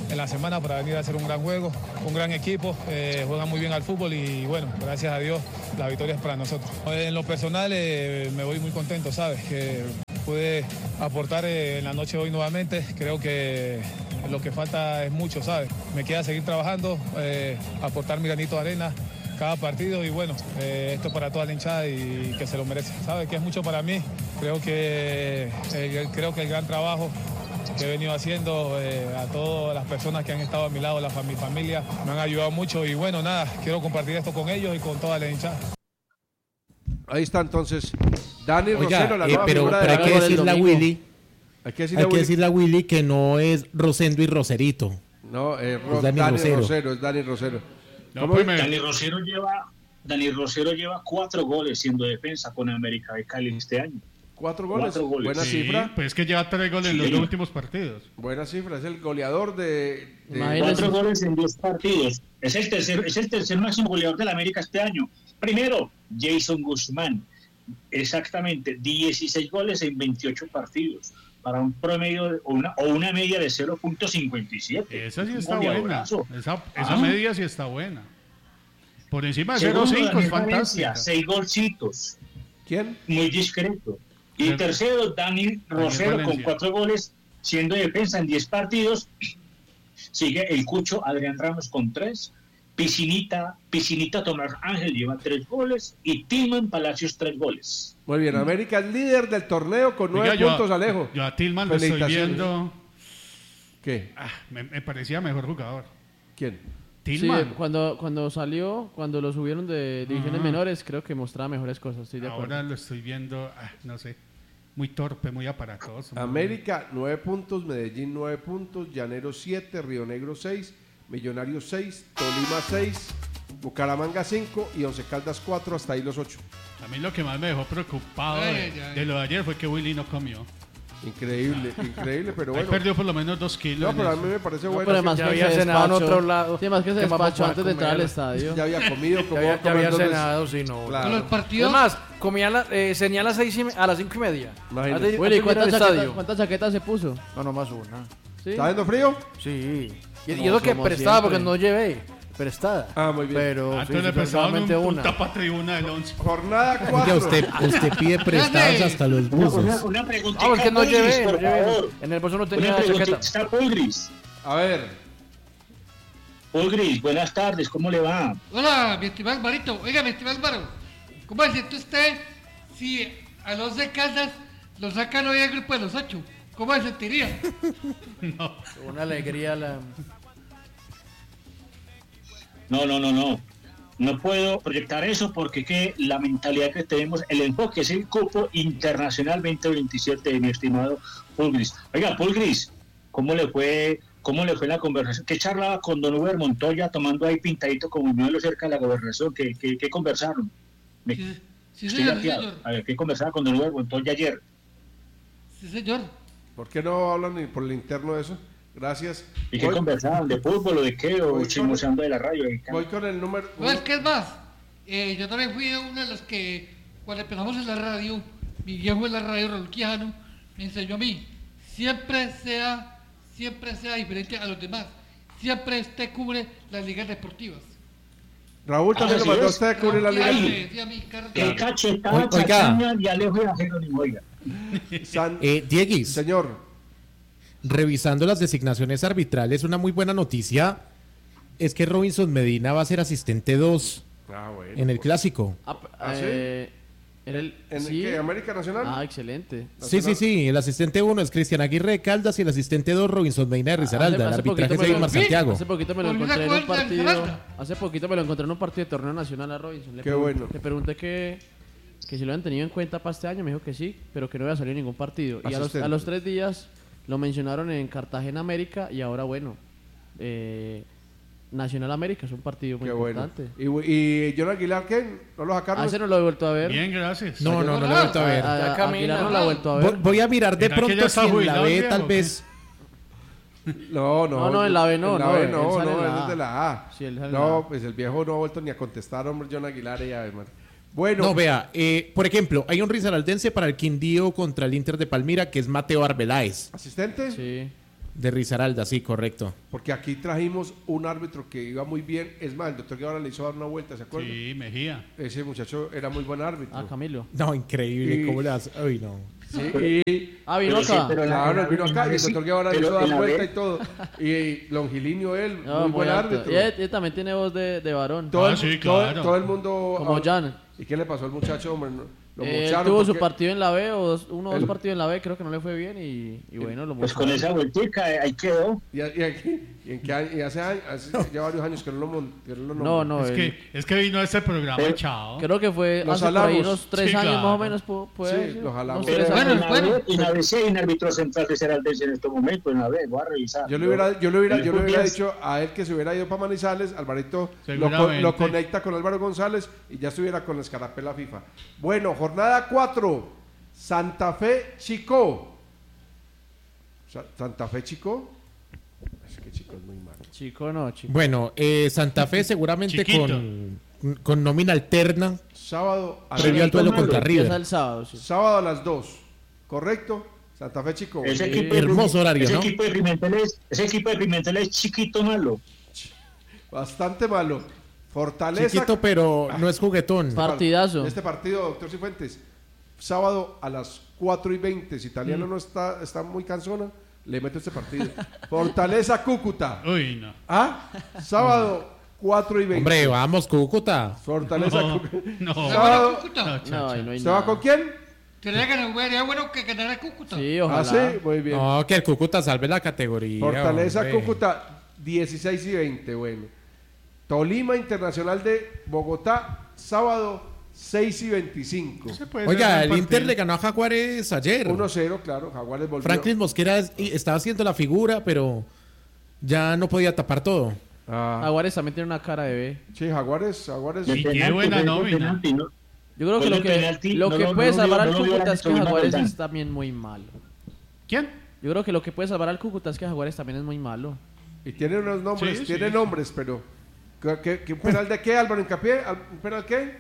en la semana para venir a hacer un gran juego, un gran equipo, juegan muy bien al fútbol y bueno, gracias a Dios la victoria es para nosotros. En lo personal me voy muy contento, ¿sabes? Que pude aportar en la noche de hoy nuevamente, creo que lo que falta es mucho, ¿sabes? Me queda seguir trabajando, aportar mi granito de arena cada partido y bueno, esto es para toda la hinchada y que se lo merece. Sabe que es mucho para mí, creo que el gran trabajo que he venido haciendo, a todas las personas que han estado a mi lado, mi familia, me han ayudado mucho y bueno, nada, quiero compartir esto con ellos y con toda la hinchada. Ahí está entonces Dani Oiga, Rosero, la nueva pero figura de hay la que Liga. decirle a Willy, Hay que hay que decirle a Willy que no es Rosendo y Roserito. No, Es Dani Dani Rosero. Rosero. Es Dani Rosero. No, ¿Cómo pues es? Dani Rosero lleva 4 goles siendo defensa con América de Cali este año. 4 goles. 4 goles. Buena Sí, cifra. pues es que lleva 3 goles en los Sí. dos últimos partidos. Buena cifra. Es el goleador de Imagínese. 4 goles en 10 partidos. Es el tercer máximo goleador de la América este año. Primero, Jason Guzmán. Exactamente, 16 goles en 28 partidos. Para un promedio o una media de 0.57. Esa sí Un está buena. goleadorazo. Esa media sí está buena. Por encima de Segundo, 0.5 es Daniel fantástica. Valencia, 6 golcitos. ¿Quién? Muy discreto. Y Daniel- tercero, Dani Rosero con Valencia. 4 goles, siendo defensa en 10 partidos. Sigue el Cucho Adrián Ramos con 3. Piscinita Tomás Ángel lleva 3 goles. Y Tillman Palacios 3 goles. Muy bien. América es líder del torneo con 9 Oiga, puntos, Alejo. Yo a Tillman lo estoy Felicitaciones. viendo. ¿Qué? Me parecía mejor jugador. ¿Quién? Sí, Tillman. cuando salió, cuando lo subieron de divisiones Ajá. menores, creo que mostraba mejores cosas, estoy de acuerdo. Ahora lo estoy viendo, no sé, muy torpe, muy aparatoso. América 9 puntos, Medellín 9 puntos, Llanero 7, Río Negro 6, Millonarios 6, Tolima 6, Bucaramanga 5 y Once Caldas 4, hasta ahí los 8. A mí lo que más me dejó preocupado de lo de ayer fue que Willy no comió. Increíble, increíble, pero Ahí bueno. perdió por lo menos 2 kilos. No, en pero a eso. mí me parece No, bueno. pero además ya que había se cenado en despachó- otro lado. Sí, más que se ¿Qué más despachó para antes de entrar al comer? estadio. Ya había comido, como Ya había dos veces. cenado, sí, no. Claro. Con los partidos. Además, comía cenía a las 5:30. Imagínate. Antes- Willy, antes de ir al estadio. ¿cuántas chaquetas se puso? No, nomás una. ¿Sí? ¿Está haciendo frío? Sí. Y Como- eso que como prestada, siempre. porque no llevé. Prestada. Ah, muy bien. Pero sí, Entonces le prestaban solamente un una. tapa tribuna del 11. Jornada Oiga, 4. usted pide prestados hasta los buzos. Una pregunta. Ah, porque no llevé, por no llevé. favor. En el bolso no Una tenía pregunta. chaqueta. Está Pulgris. A ver, Pulgris, buenas tardes, ¿cómo le va? Hola, mi estimado Alvarito. Oiga, mi estimado Álvaro, ¿cómo se siente usted si a los de Caldas lo sacan hoy al grupo de los 8? ¿Cómo se sentiría? Una alegría la... No. No puedo proyectar eso porque que la mentalidad que tenemos, el enfoque es el Cupo Internacional 2027, mi estimado Pulgris. Oiga, Pulgris, ¿cómo le fue la conversación? ¿Qué charlaba con don Uber Montoya tomando ahí pintadito como modelo cerca de la gobernación? ¿Qué conversaron? Sí, Estoy señor, sí, lateado. señor. A ver, ¿qué conversaba con don Uber Montoya ayer? Sí, señor. ¿por qué no hablan ni por el interno de eso? Gracias. ¿Y qué Voy- conversaban? ¿De fútbol o de qué? ¿O voy chismoseando de la radio? Voy con el número. No, es que es más, yo también fui uno de los que, cuando empezamos en la radio, mi viejo en la radio, Raúl Quijano, me enseñó a mí, siempre sea diferente a los demás, siempre usted cubre las ligas deportivas. Raúl también lo Así mandó a es. usted a cubrir la Raúl liga. Quijano me decía a mí, Carlos, ¡Qué cachetada, Oiga. chachaña y Alejo de Jerónimo! Oiga. Dieguis, Señor, revisando las designaciones arbitrales, una muy buena noticia es que Robinson Medina va a ser asistente 2 bueno. en el Clásico. ¿Ah, sí? Era el, ¿En sí. qué? ¿América Nacional? Ah, excelente. Sí, el asistente 1 es Cristian Aguirre de Caldas y el asistente 2 Robinson Medina de Risaralda. El arbitraje poquito es me lo- Eymar Santiago. Hace poquito me lo Volvió a encontré en un jugar en partido. Risaralda. Hace poquito me lo encontré en un partido de torneo nacional a Robinson. Qué bueno. Le pregunté que si lo habían tenido en cuenta para este año, me dijo que sí, pero que no había salido en ningún partido. Y Asistente. a los 3 días lo mencionaron en Cartagena América y ahora bueno, Nacional América es un partido muy Qué bueno. importante. ¿Y John Aguilar qué? ¿No lo sacaron? A ese no lo he vuelto a ver. Bien, gracias. No lo he vuelto a ver. Ya A camina. Aguilar no lo he vuelto a ver. Voy a mirar de ¿Será que ya pronto está si en la jubilado el B viejo, tal o vez... No, No, en la B no, En la no, B él no, sale en la él A. es de la A. Sí, él sale en la No, A. pues el viejo no ha vuelto ni a contestar, hombre, John Aguilar y además. Bueno, No, vea, por ejemplo, hay un risaraldense para el Quindío contra el Inter de Palmira que es Mateo Arbeláez. ¿asistente? Sí. De Risaralda, sí, correcto. Porque aquí trajimos un árbitro que iba muy bien. Es más, el doctor Guevara le hizo dar una vuelta, ¿se acuerdan? Sí, Mejía. Ese muchacho era muy buen árbitro. Ah, Camilo. No, increíble, ¿cómo le hace? Uy, no. Sí, y... Ah, vino acá. Claro, él vino acá y el doctor Guevara le hizo dar vuelta y todo. Y Longilinio él, muy buen árbitro. Y él también tiene voz de varón. Sí, claro. Todo el mundo... Como Jan. ¿Y qué le pasó al muchacho, hombre? Él tuvo su partido en la B, uno o dos partidos en la B, creo que no le fue bien y bueno, lo Pues con esa vueltica ahí quedó. ¿Y en qué año? Y hace ya varios años que no lo No, Es que vino a este programa, chao. Creo que fue Los hace por ahí jalamos. unos 3 Sí, años claro. más o menos. Puede Sí, los jalamos. unos 3 años. Bueno. Y la vez hay un árbitro central que será el en este momento, en la B, voy a revisar. Yo le hubiera dicho a él que se hubiera ido para Manizales, Alvarito Seguramente. lo conecta con Álvaro González y ya estuviera con la escarapela FIFA. Bueno, jornada 4, Santa Fe Chico. Santa Fe Chico. Es que Chico es muy malo. Chico no, chico. Bueno, Santa Fe seguramente Chiquito. con nómina alterna. Sábado a Previo al duelo contra Empieza River. el sábado, sí. sábado a las 2, ¿correcto? Santa Fe Chico. Ese equipo hermoso horario, ese ¿no? Equipo de Pimentel es chiquito malo. Bastante malo. Fortaleza. Chiquito, pero no es juguetón. Partidazo. Este partido, doctor Cifuentes, sábado a las 4:20. Si Italiano no está muy cansona, le meto este partido. Fortaleza Cúcuta. Uy, no. Sábado 4:20. Hombre, vamos, Cúcuta. Fortaleza No, Cúcuta. no. Sábado. Cúcuta. No, ahí no hay ¿Se va nada. con quién? Sería que sería bueno que ganara Cúcuta. Sí, ojalá. Sí, muy bien. No, que el Cúcuta salve la categoría. Fortaleza hombre. Cúcuta 16:20. Bueno. Tolima Internacional de Bogotá, sábado 6:25. Ese puede Oiga, ser el buen Inter partido. le ganó a Jaguares ayer. 1-0, claro. Jaguares volvió. Franklin Mosquera estaba haciendo la figura, pero ya no podía tapar todo. Jaguares también tiene una cara de B. Sí, Jaguares. Y qué buena nómina. Yo creo que Pues el penalti lo no que lo- puede no lo salvar vio- al no lo vio Cúcuta es que Roldán. Jaguares es también muy malo. ¿Quién? Yo creo que lo que puede salvar al Cúcuta es que Jaguares también es muy malo. Y tiene unos nombres, Sí, tiene sí. nombres, pero ¿un penal de qué, Álvaro Hincapié? ¿Un penal qué?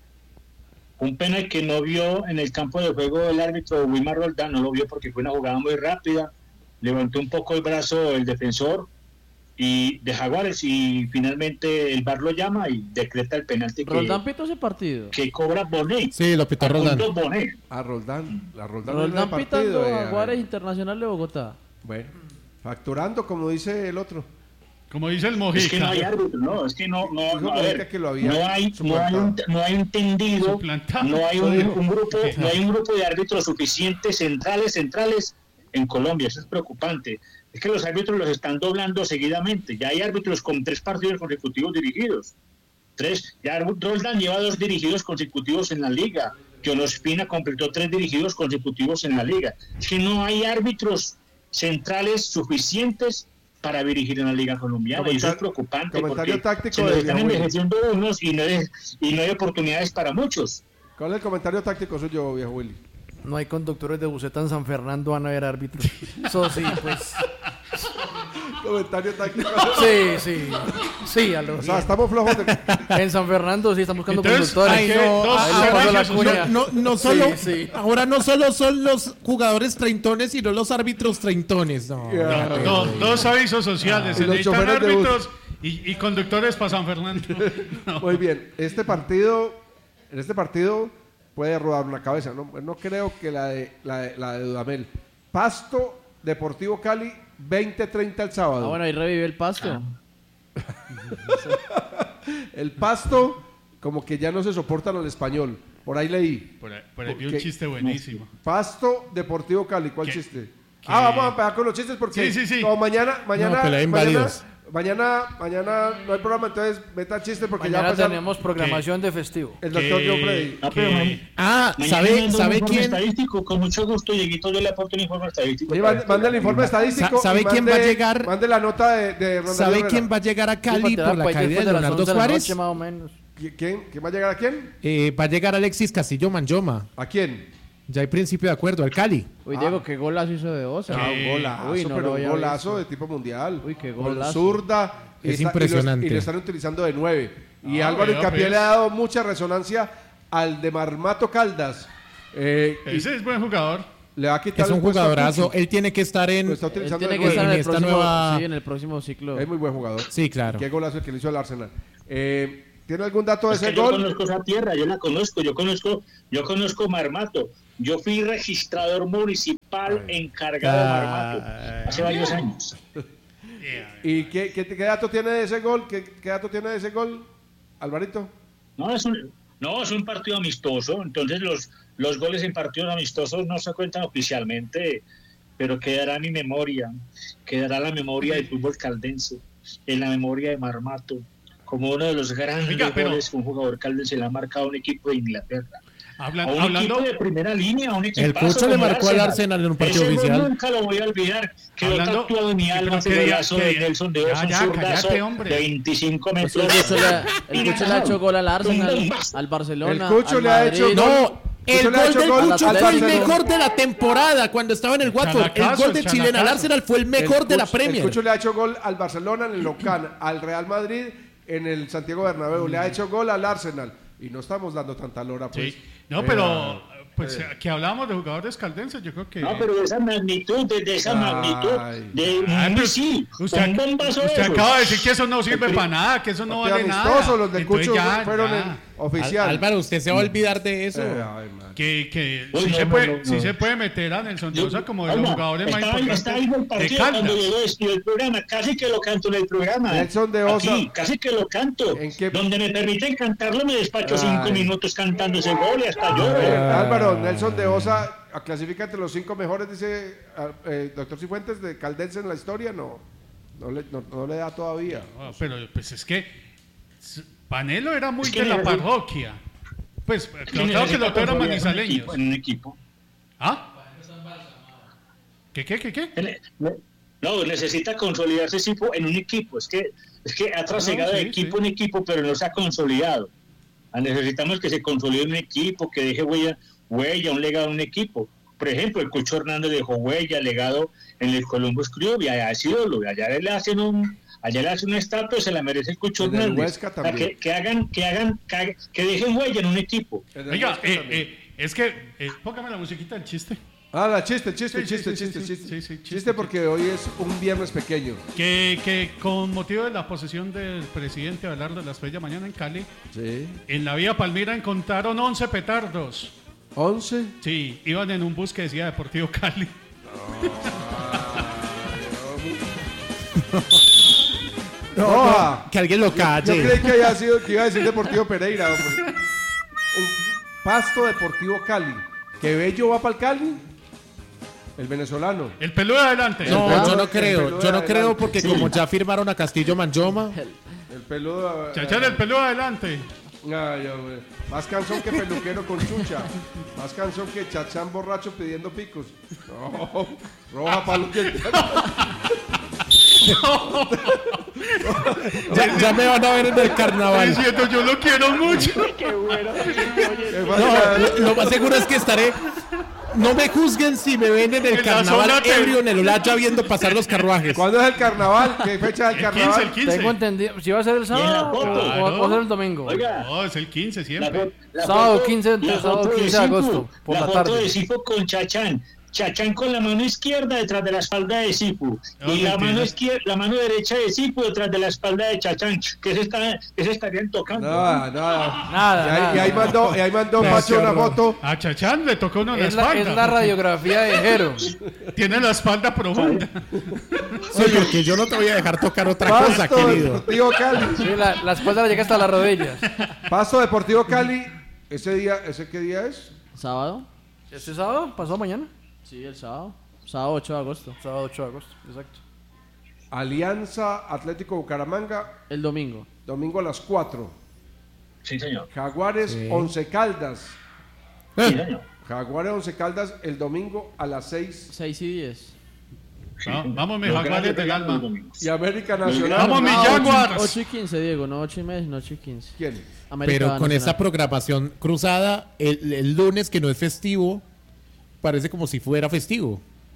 Un penal que no vio en el campo de juego el árbitro Wilmar Roldán, no lo vio porque fue una jugada muy rápida, levantó un poco el brazo el defensor y de Jaguares y finalmente el VAR lo llama y decreta el penalti Roldán pitó ese partido. que cobra Bonet. Sí, lo pitó Roldán. Bonet. A Roldán. La Roldán, Roldán pitando partido. Jaguares Internacional de Bogotá. Bueno, facturando, como dice el otro. Como dice el Es Mojica. que no hay árbitro, no, es que no, Dijo a Mojica ver, que lo había no hay entendido, Suplantado. no hay Eso dijo. un grupo de árbitros suficientes centrales en Colombia, eso es preocupante. Es que los árbitros los están doblando seguidamente, ya hay árbitros con 3 partidos consecutivos dirigidos. 3, ya Roldán lleva 2 dirigidos consecutivos en la liga, John Ospina completó 3 dirigidos consecutivos en la liga. Es que no hay árbitros centrales suficientes para dirigir en la liga colombiana y eso es preocupante comentario porque táctico se nos de están Viejo Willy. envejeciendo unos y no hay oportunidades para muchos. ¿Cuál es el comentario táctico suyo, viejo Willy? No hay conductores de buceta en San Fernando, van a haber árbitros. Eso sí, pues. Comentario táctico. Sí. Sí, a lo O sea, estamos flojos de... En San Fernando sí están buscando Entonces, conductores. hay que- no, dos ahí le pasó la servicios cuña. No solo, Sí. ahora no solo son los jugadores treintones, sino los árbitros treintones. No, Dos avisos sociales. Y Se los necesitan choferes de bus. árbitros y conductores para San Fernando. No. Muy bien, en este partido puede rodar una cabeza. No creo que la de Dudamel. Pasto, Deportivo Cali, 20:30 el sábado. Ah, bueno, ahí revive el Pasto. El Pasto, como que ya no se soportan al español. Por ahí leí. Por ahí vi un ¿Qué? chiste buenísimo. Pasto, Deportivo Cali. ¿Cuál ¿Qué? chiste? ¿Qué? Vamos a pegar con los chistes porque Sí. como mañana pelea inválidos. mañana no hay programa, entonces meta chistes porque ya Mañana va a empezar tenemos programación de festivo. el doctor ¿Qué? John Freddy. Mañana ¿sabe un informe quién? estadístico, con mucho gusto, Dieguito, yo le aporto un informe estadístico. Sí, mande el informe estadístico. ¿Sabe y quién mande- va a llegar? Mande la nota de Ronald ¿Sabe Herrera. quién va a llegar a Cali por la Pues, caída después de las Leonardo 11 de la Suárez? noche, más o menos. ¿Quién va a llegar a quién? Va a llegar Alexis Castillo Manyoma. ¿A quién? Ya hay principio de acuerdo, al Cali. Uy, Diego, qué golazo hizo de Osa. Un golazo, Uy, no pero lo un había golazo visto. de tipo mundial. Uy, qué Con golazo. zurda. Es y impresionante. Y lo están utilizando de 9. Y Álvaro vea, Hincapié pues. le ha dado mucha resonancia al de Marmato Caldas. Ese es buen jugador. le va a quitar Es un el puesto a jugadorazo. Cuchi. Él tiene que estar en... Lo está Él utilizando tiene el que gol. estar en en el esta próximo, nueva- sí, en el próximo ciclo. Es muy buen jugador. Sí, claro. Qué golazo el que le hizo al Arsenal. ¿Tiene algún dato de Es que ese yo gol? conozco esa tierra, yo la conozco, yo conozco Marmato. Yo fui registrador municipal encargado de Marmato hace varios años. ¿Y qué dato tiene de ese gol? ¿Qué dato tiene de ese gol, Alvarito? No, es un partido amistoso, entonces los goles en partidos amistosos no se cuentan oficialmente, pero quedará en mi memoria, quedará la memoria del fútbol caldense, en la memoria de Marmato, como uno de los grandes goles que un jugador caldense le ha marcado a un equipo de Inglaterra. A un equipo de primera línea, a un equipo. El Cucho le marcó al Arsenal en un partido Ese oficial. gol nunca lo voy a olvidar. Quedó Hablando- tatuado en mi alma ese pero golazo de Nelson de Oso, un Ya, zurdazo cállate, hombre. de 25 Pues metros. el Cucho le ha hecho gol al Arsenal, al Barcelona, El Cucho al le ha Madrid. hecho No, el Cucho le ha gol hecho del gol Cucho al fue el Barcelona. mejor de la temporada cuando estaba en el Watford. El Chalacazo, gol de el Chilena al chalacazo. Arsenal fue el mejor de la El Premier. Cucho le ha hecho gol al Barcelona en el local, al Real Madrid en el Santiago Bernabéu, le ha hecho gol al Arsenal. Y no estamos dando tanta lora, pues. Sí. No, pero pues que hablábamos de jugadores caldenses, yo creo que... No, pero de esa magnitud, de esa magnitud, de Ay, un pero misil, usted, un bombazo de usted esos. acaba de decir que eso no sirve para nada, que eso no vale nada. Amistosos, los del Entonces Cucho ya, fueron ya. en oficial. Álvaro, usted se va a olvidar de eso. Ay, man. Que Uy, sí, no, se no, puede, no, sí no. se puede meter a Nelson de Osa como de los Oiga, jugadores más estaba importantes ahí en el de partido cuando Caldas. llegó despidió el programa, casi que lo canto en el programa. Nelson de Osa. Aquí, casi que lo canto. ¿En qué? Donde me permiten cantarlo me despacho Ay. 5 minutos cantando ese gol y hasta A lloro. ver, Álvaro, Nelson de Osa clasifica entre los 5 mejores, dice doctor Cifuentes, de Caldense en la historia. No le da todavía. No, pero pues es que Panelo era muy Es que de la le- parroquia. Pues Que claro que necesita los otros eran consolidar manizaleños. En un equipo. ¿Ah? ¿Qué? No, necesita consolidarse Sifo en un equipo. Es que ha trasegado de sí, equipo sí. en equipo, pero no se ha consolidado. Necesitamos que se consolide un equipo, que deje huella, un legado en un equipo. Por ejemplo, el Cucho Hernández dejó huella, legado en el Columbus Crew, y allá es ídolo, y allá le hacen una estatua y se la merece el Cucho En el Hernández. Huesca O sea, también. que dejen huella en un equipo. Oiga, es que póngame la musiquita del chiste. Chiste porque hoy es un viernes pequeño. Que con motivo de la posesión del presidente Abelardo Lasprilla mañana en Cali, Sí. en la vía Palmira encontraron 11 petardos. ¿11? Sí, iban en un bus que decía Deportivo Cali. No, Que alguien lo yo calle. creí que iba a decir Deportivo Pereira. Hombre. Un Pasto Deportivo Cali. ¿Que Bello va para el Cali? El venezolano. El peludo adelante. No, yo no El creo. peludo Yo no adelante. creo porque como ya firmaron a Castillo Manjoma. El peludo. Chachán, el peludo adelante. Ay, hombre. Más canción que peluquero con chucha. Más canción que chachán borracho pidiendo picos. No, roja para los dientes. Ya me van a ver en el carnaval. Diciendo, yo lo quiero mucho. No, lo más seguro es que estaré. No me juzguen si me ven en el En la carnaval zona ebrio en el Olaya viendo pasar los carruajes. ¿Cuándo es el carnaval? ¿Qué fecha es el El 15, carnaval? el 15. Tengo entendido. ¿Si va a ser el Y en la sábado foto. o va a ser el domingo? Oiga, No, es el 15 la siempre. Sábado foto- 15 de- la sábado foto 15 de Sifo, agosto, por la foto tarde. de Sifo con Chachán. Chachán con la mano izquierda detrás de la espalda de Sifo. No, Y la mentira. mano derecha de Sifo detrás de la espalda de Chachán. Que se estarían tocando. Nada. Y ahí mandó Me Pacho una horror. foto. A Chachán le tocó uno en la Es la espalda. radiografía de Jero. Tiene la espalda profunda. Sí, porque yo no te voy a dejar tocar otra cosa, Pasto querido. Deportivo Cali. Sí, la espalda le llega hasta las rodillas. Pasto Deportivo Cali. ¿Ese qué día es? ¿Sábado? ¿Este sábado? ¿Pasó mañana? Sí, el sábado. Sábado 8 de agosto. Sábado 8 de agosto, exacto. Alianza Atlético Bucaramanga. El domingo. Domingo a las 4. Sí, señor. Jaguares Sí. Once Caldas. Sí, señor. Jaguares Once Caldas el domingo a las 6. 6 y 10. Vamos, mis Los jaguares grandes del regalos alma. los domingos. Y América Nacional. Vamos, mis Ah, Jaguars. 8 y 15, Diego. No 8 y media, sino 8 y 15. ¿Quién? América Pero con Nacional. esta programación cruzada, el lunes que no es festivo, parece como si fuera festivo.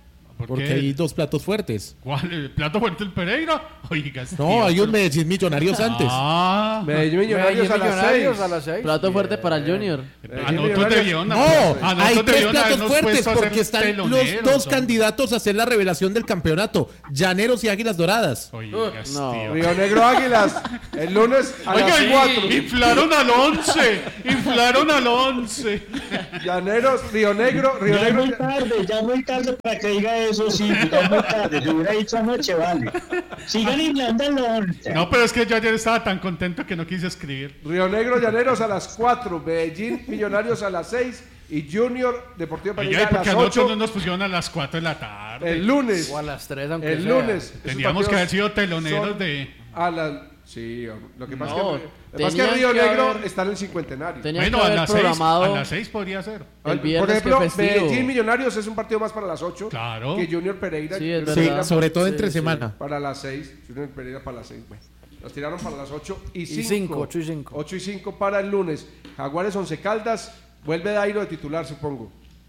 Porque qué? hay dos platos fuertes. ¿Cuál? ¿El plato fuerte del Pereira? Oiga, No, hay un Medellín Millonarios antes. Ah, Medellín Millonarios a las 6. Plato fuerte para el Junior. a nosotros debieron No, a nosotros hay tres debieron platos habernos fuertes puesto a ser porque están los teloneros, dos hombre. candidatos a hacer la revelación del campeonato, Llaneros y Águilas Doradas. Oiga, No. tío. Río Negro Águilas, el lunes a Oiga, las 4. inflaron al 11. Inflaron al 11. Llaneros, Río Negro, Ya es muy tarde para que diga eso, sí, ya es muy tarde. Se hubiera dicho anoche, vale. Sigan inflando el 11. No, pero es que yo ayer estaba tan contento que no quise escribir. Río Negro, Llaneros a las 4, Medellín Millonarios a las 6 y Junior Deportivo Oiga, Pereira ¿y a por qué las a nosotros 8 no nos pusieron a las 4 de la tarde? el lunes. O a las 3, aunque El sea. lunes. Esos Tendríamos que partidos haber sido teloneros son de... a las sí, lo que pasa No, es que tenían Río que Negro haber- está en el cincuentenario. Tenían Bueno, que a haber las 6 programado podría ser. el Por viernes ejemplo, que festivo. Medellín Millonarios es un partido más para las 8 Claro. que Junior Pereira. Sí, es Junior Sí, verdad. sobre todo Sí, entre sí. semana. para las 6, Junior Pereira para las 6. Bueno, los tiraron para las 8 y 5. 5, 8 y 5. 8 y 5 para el lunes. Jaguares Once Caldas, vuelve Dairo de titular, supongo.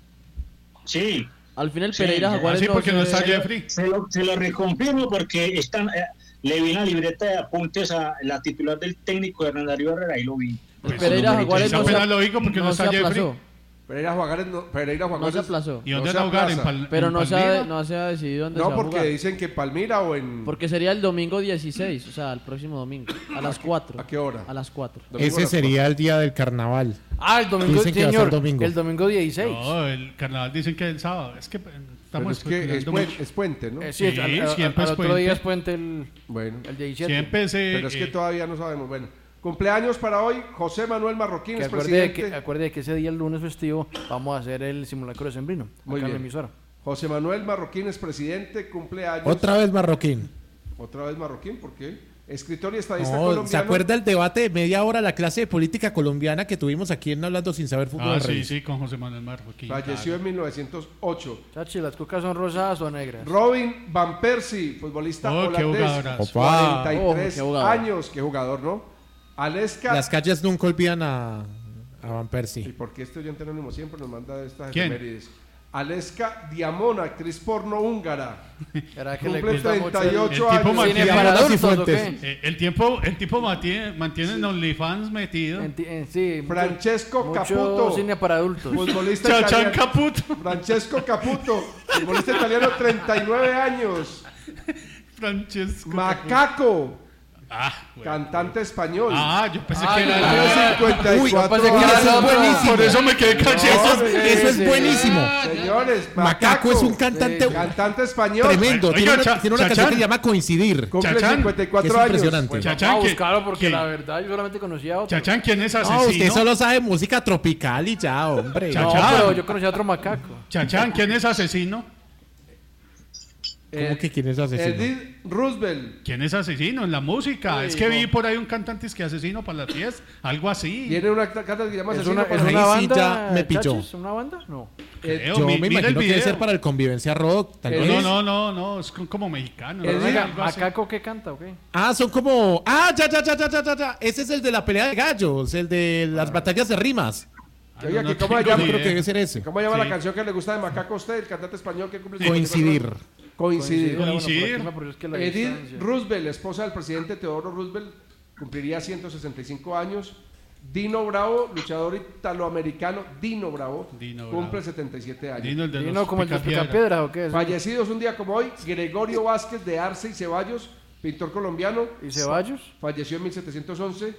Sí, Al final Sí, Pereira no, Jaguares sí, porque no se- está Jeffrey. se lo reconfirmo porque están, le vi la libreta de apuntes a la titular del técnico Hernán Darío Herrera y lo vi. Pues, Pereira Jaguares esa no se, apenas lo digo porque no está se Jeffrey. aplazó. Pereira Jaguares No se aplazó. ¿Y no dónde se van a jugar? aplaza. Pero en no se, Palmira? no se ha decidido dónde se No, va a porque jugar. dicen que Palmira o en... Porque sería el domingo 16, o sea, el próximo domingo, a las 4. ¿A qué hora? A las 4. Domingo a Ese las sería el día del carnaval. Ah, el domingo, Dicen que va a ser señor. domingo. El domingo 16. No, el carnaval dicen que es el sábado. Es que Pero estamos es que es, especulando mucho. es puente, ¿no? Sí, Sí, al siempre es otro puente. día es puente el Bueno, 17. Siempre se... pero es que todavía no sabemos. Bueno, cumpleaños para hoy, José Manuel Marroquín, Que es acuerde, presidente. acuerde que ese día, el lunes festivo, vamos a hacer el simulacro de Sembrino. Muy acá en la bien. emisora. José Manuel Marroquín es presidente, cumpleaños. Otra vez Marroquín. Otra vez Marroquín, ¿por qué? Escritor y estadista No, colombiano. ¿se acuerda el debate de media hora, la clase de política colombiana que tuvimos aquí en Hablando Sin Saber Fútbol? Ah, de sí, Reyes? sí, con José Manuel Marroquín. Falleció en 1908. Chachi, ¿las cucas son rosadas o negras? Robin Van Persie, futbolista Oh, qué holandés. jugadorazo. Opa. 43 Oh, qué jugador. años, qué jugador, ¿no? Aleska. Las calles nunca olvidan a Van ¿Y Persie. por qué este oyente anónimo siempre nos manda estas ¿Quién? efemérides? Aleska Diamond, actriz porno húngara. ¿Era que le Cumple gusta mucho 38 el tipo años. más- cine Diamond para y adultos o Fuentes. qué? El tipo mantiene en OnlyFans metido. Sí, mucho- Francesco mucho Caputo, cine para adultos. futbolista Chachán italiano. Caputo. Francesco Caputo, futbolista italiano, 39 años. Francesco. Macaco, Ah, bueno. cantante español. Ah, yo pensé Ah, que era... Tiene 54 Uy, yo pensé que años. era eso es otro. buenísimo. Por eso me quedé callado. Eso es sí. buenísimo. Señores, Macaco es un cantante cantante español. tremendo. Oiga, Tiene una, Cha- tiene una canción Chachán. que se llama Coincidir. Cumple Chachán, 54 que es años. impresionante. Pues Chachán, vamos a ¿qué- buscarlo porque qué? la verdad yo solamente conocía a otro. Chachán, ¿quién es No, asesino? usted solo sabe música tropical y ya, hombre. No, Chachán. pero yo conocía a otro macaco. Chachán, ¿quién es asesino? ¿Cómo que quién es asesino? Edith Roosevelt. ¿Quién es asesino en la música? Es que vi por ahí un cantante que asesino para las fiestas, algo así. Tiene una canta que se llama ¿Es Asesino una, para es Ahí una sí banda? ya me pilló. Chachis? ¿Una banda? No. Creo, Yo me mira el imagino que debe video. ser para el Convivencia Rock. Tal El- vez. No, es como mexicano. El- ¿no? Oiga, Algo así. ¿macaco qué canta o qué? Ah, son como. Ah, ya. Ese es el de la pelea de gallos, el de las batallas de rimas. Ah, Oiga, no, que no ¿cómo se tengo llama? ni Creo que idea. debe ser ese. ¿Cómo llama Sí. la canción que le gusta de Macaco a usted, el cantante español que cumple Coincidir. Coincidir. Bueno, Coincidir. por aquí me ocurrió, es que la Edith distancia. Roosevelt, esposa del presidente Teodoro Roosevelt, cumpliría 165 años. Dino Bravo, luchador italoamericano, Dino Bravo, Dino cumple Bravo. 77 años. Dino, el de ¿Dino los como el de los Picapiedra. Picapiedras o qué? Fallecidos un día como hoy, Gregorio Vázquez de Arce y Ceballos, pintor colombiano, ¿Y Ceballos? falleció en 1711.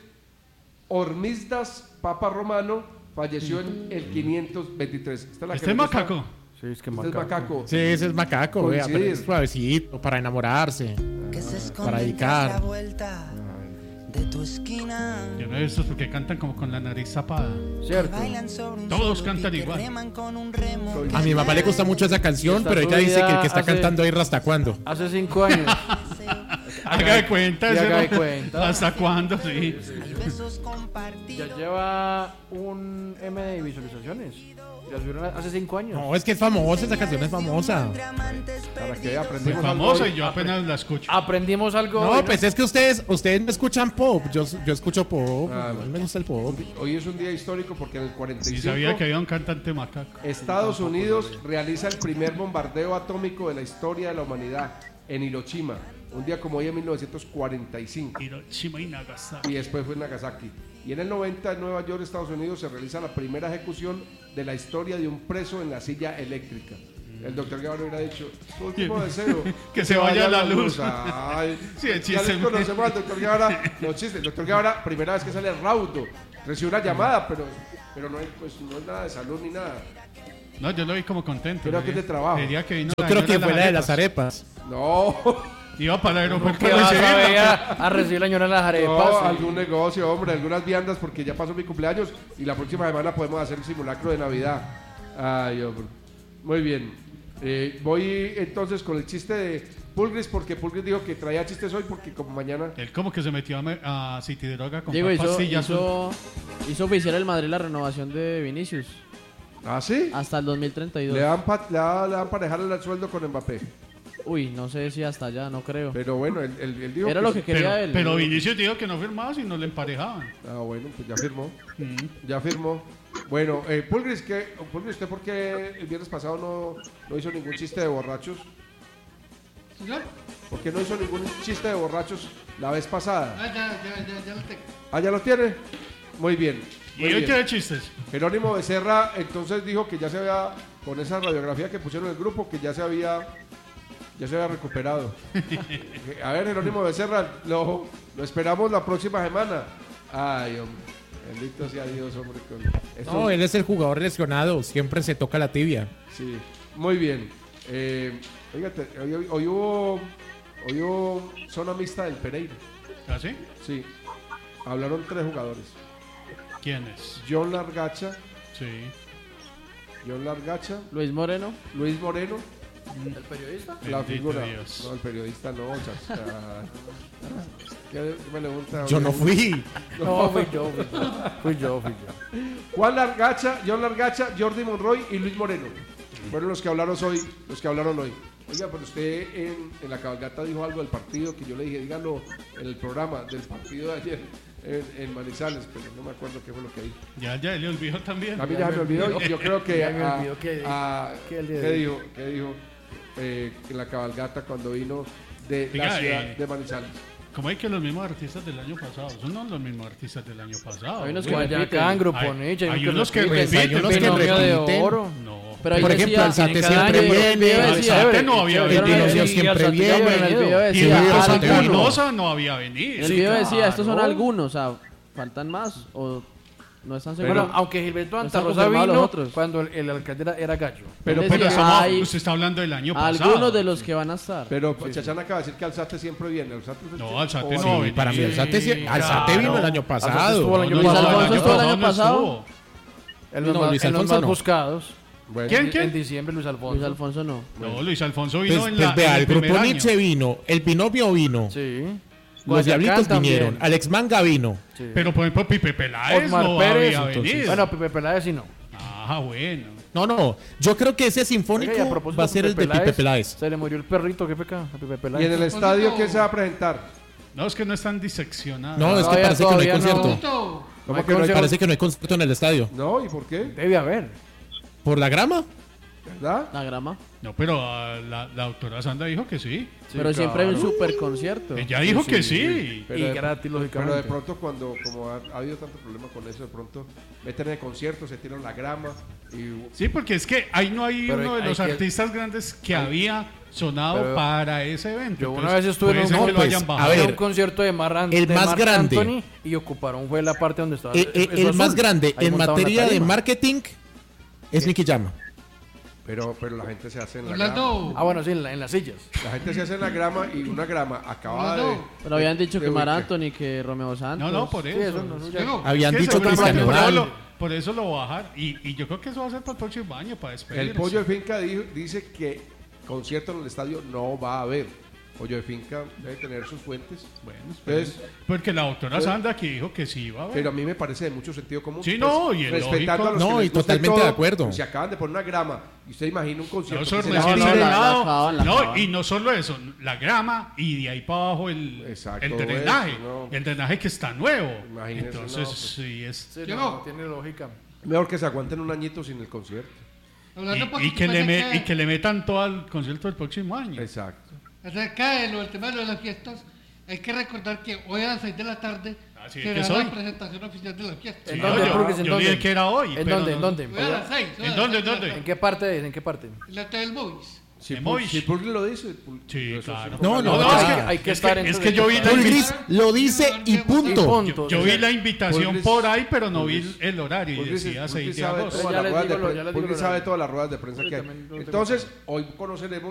Hormisdas, papa romano, falleció en el 523. Esta es la que ¿Este me gusta. macaco? Sí, es que Este es Macaco. Sí, ese es macaco, vea, pero Coincidir. es suavecito, para enamorarse, para dedicar. Yo no he visto porque cantan como con la nariz zapada. Cierto. Todos cantan igual. A mi mamá le gusta mucho esa canción, Esta pero ella dice que el que está hace- cantando ahí ¿hasta cuándo? Hace 5 años. Haga de cuenta. Sí, ese haga de no- cuenta. ¿Hasta cuándo? Sí. Ya lleva un M de visualizaciones. Ya subieron hace 5 años. No, es que es famosa, esa canción es famosa. Para que Muy aprendimos famosa algo y yo apenas la escucho. Aprendimos algo. No, hoy, pues es que ustedes me escuchan pop. Yo escucho pop. Ah, A mí me gusta el pop. Hoy es un día histórico porque en el Sí 45 sabía que había un cantante macaco. Estados Unidos realiza el primer bombardeo atómico de la historia de la humanidad en Hiroshima, un día como hoy en 1945. Hiroshima y Nagasaki. Y después fue en Nagasaki. Y en el 90 en Nueva York, Estados Unidos, se realiza la primera ejecución de la historia de un preso en la silla eléctrica. El doctor Guevara hubiera dicho, su último deseo, Que se vaya la luz. Ay, Sí, el ya chiste. les conocemos al doctor Guevara. No chiste, el doctor Guevara, primera vez que sale raudo, recibe una llamada, pero no, pues, no es nada de salud ni nada. No, yo lo vi como contento. Creo que es de trabajo. El día que vino Yo la creo señora que fue la de las arepas. No, Iba para el aeropuerto. ¿Qué vas a ver a recibir la señora en las arepas? no, Sí. algún negocio, hombre, algunas viandas, porque ya pasó mi cumpleaños y la próxima semana podemos hacer el simulacro de Navidad. Ay, hombre. Muy bien. Voy entonces con el chiste de Pulgris, porque Pulgris dijo que traía chistes hoy, porque como mañana... Él como que se metió a City Droga con Diego, pastillas. hizo oficial el Madrid la renovación de Vinicius ¿Ah, sí? hasta el 2032. Le dan parejar el sueldo con Mbappé. Uy, no sé si hasta allá, no creo. Pero bueno, él dijo Era que lo que quería él. Pero Vinicius dijo que no firmaba si no le emparejaban. Ah, bueno, pues ya firmó. Ya firmó. Bueno, Pulgris, ¿usted por qué el viernes pasado no hizo ningún chiste de borrachos? ¿Señor? ¿Por qué no hizo ningún chiste de borrachos la vez pasada? Ah, ya lo tengo. Ah, ¿ya lo tiene? Muy bien. ¿Y muy hoy bien. qué de chistes? Jerónimo Becerra entonces dijo que ya se había, con esa radiografía que pusieron en el grupo, que ya se había recuperado. A ver, Jerónimo Becerra, lo esperamos la próxima semana. Ay, hombre, bendito sea Dios, hombre. No, él es el jugador lesionado. Siempre se toca la tibia. Sí, muy bien. Fíjate, hoy hubo zona mixta del Pereira. ¿Ah, sí? Sí, hablaron 3 jugadores. ¿Quiénes? John Largacha, Sí. Luis Moreno. Luis Moreno, ¿El periodista? la Bendito figura. Dios. No, el periodista no, ¿Qué me pregunta? Yo no fui. No, fui yo. Juan Largacha, John Largacha, Jordi Monroy y Luis Moreno. Fueron los que hablaron hoy. Oiga, pero usted en la cabalgata dijo algo del partido que yo le dije, díganlo en el programa del partido de ayer en Manizales, pero no me acuerdo qué fue lo que dijo. Ya le olvidó también. A mí ya me olvidó y yo creo que Ya me olvidó ¿qué ¿qué dijo en la cabalgata cuando vino de la Oiga, ciudad de Manizales? ¿Cómo hay que los mismos artistas del año pasado? Son no los mismos artistas del año pasado. Hay unos güey. que Guayacán, Grupo Hay- Nietzsche. hay unos que repiten. repiten, Hay unos que Binomio de repiten. oro. No. Pero ahí Por ejemplo, decía, el Sate cada siempre año viene, el video el decía, Sate no había el venido. video El decía, siempre el viene. video Sí, decía, el Sate Sate algunos. Vinosa no había venido. El video decía, estos son algunos, o sea, faltan más o no están seguros. Bueno, aunque Gilberto No están Antarrosa confirmados los vino otros. cuando el alcalde era Gallo. Pero Decía, Usted está hablando del año pasado. algunos de los que van a estar. Pero Chachán acaba de decir que Alzate siempre viene. No, Alzate o no algo. viene. Para mí, Alzate claro. vino el año estuvo pasado. el año Luis pasado. Alfonso estuvo el año no pasado. estuvo. En No, los, Luis en los Alfonso más no. buscados. Bueno, ¿Quién? En diciembre, Luis Alfonso. Luis Alfonso no. No, Luis Alfonso vino Pues, en pues la. vea, en el grupo primer año. Nietzsche vino, el binomio vino, Sí. los Guayacán Diablitos también. vinieron, Alex Manga vino. Sí. Pero por ejemplo, Pipe Peláez Osmar no Pérez. había entonces. venido. Bueno, Pipe Peláez sí no. Ah, bueno. No, yo creo que ese sinfónico Oiga, y a propósito va a ser de el de Pipe Peláez. Se le murió el perrito, qué pecado, a Pipe Peláez. ¿Y en el estadio quién se va a presentar? No, es que no están diseccionados. No, es que Todavía- parece que no hay todavía no. concierto. ¿Cómo hay que no hay concierto. Parece que no hay concierto en el estadio. No, ¿y por qué? Debe haber. ¿Por la grama? ¿Verdad? La grama. No, pero la doctora Sandra dijo que sí. Pero siempre hay un super concierto. Ella dijo que sí. Y gratis, lógicamente. Pero de pronto cuando como ha habido tanto problema con eso, de pronto meten el concierto, se tiran la grama y Sí, porque es que ahí no hay Pero uno de hay los que- artistas grandes que había sonado Pero- para ese evento. Yo una Entonces, vez estuve en puede un- ser no, que lo pues, hayan a bajado. ver, Era un concierto de el más Marc grande. Anthony y ocuparon fue la parte donde estaba. El eso más azul. grande Ahí en montado materia de tarima. marketing es Nicky Jam. pero la gente se hace en la grama. Orlando. Ah, bueno, sí, en las sillas. La gente se hace en la grama y una grama acabada de Orlando. Pero habían dicho que de Mar Wicked. Anthony, que Romeo Santos. No, por Sí, eso. eso no, ya- Diego, Habían Es que dicho seguramente Cristian por eso Nodal. por eso lo va a bajar. Y yo creo que eso va a ser para el próximo año, para despedirse. El pollo de finca dice que concierto en el estadio no va a haber. Hoyo de Finca debe tener sus fuentes. Bueno, Entonces, porque la doctora pues, Sandra aquí dijo que sí iba a ver. pero a mí me parece de mucho sentido común. Sí, no, y es respetando lógico. a los No, que y les guste totalmente todo, de acuerdo. Se acaban de poner una grama y usted imagina un concierto. No, que se recién la- cerrado. la acaban. Y no solo eso, la grama y de ahí para abajo Exacto, el drenaje. eso, no. El drenaje que está nuevo. Imagínese, Entonces, no, pues. sí es. Sí, Yo no, no. tiene lógica. Mejor que se aguanten un añito sin el concierto. Hablando un Y poquito que, más y que le metan todo al concierto del próximo año. Exacto. acerca de lo del tema de las fiestas, hay que recordar que hoy a las 6 de la tarde Así se es que da soy. la presentación oficial de las fiestas. Sí, ¿En dónde, yo- Purguis, en yo dónde? dije que era hoy. ¿En pero dónde? no- ¿En dónde? Hoy a las 6. ¿En dónde? ¿En dónde? ¿En qué parte es? ¿En qué parte? En la hotel del Movis. Si De Moish. Pulgri lo dice. Sí, eso claro. No, no, No, es es que- que- hay que es estar que- en es eso que de yo vi la Pulgris lo dice y punto. punto. Yo vi la invitación Pulgris- por ahí, pero no vi Pulgris- el horario y Pulgris decía 6 de sabe agosto. todas Ya las les ruedas de digo lo- pre- ya les digo Pulgris lo- sabe todas las ruedas de prensa Sí, que hay. también lo tengo Entonces, hoy conoceremos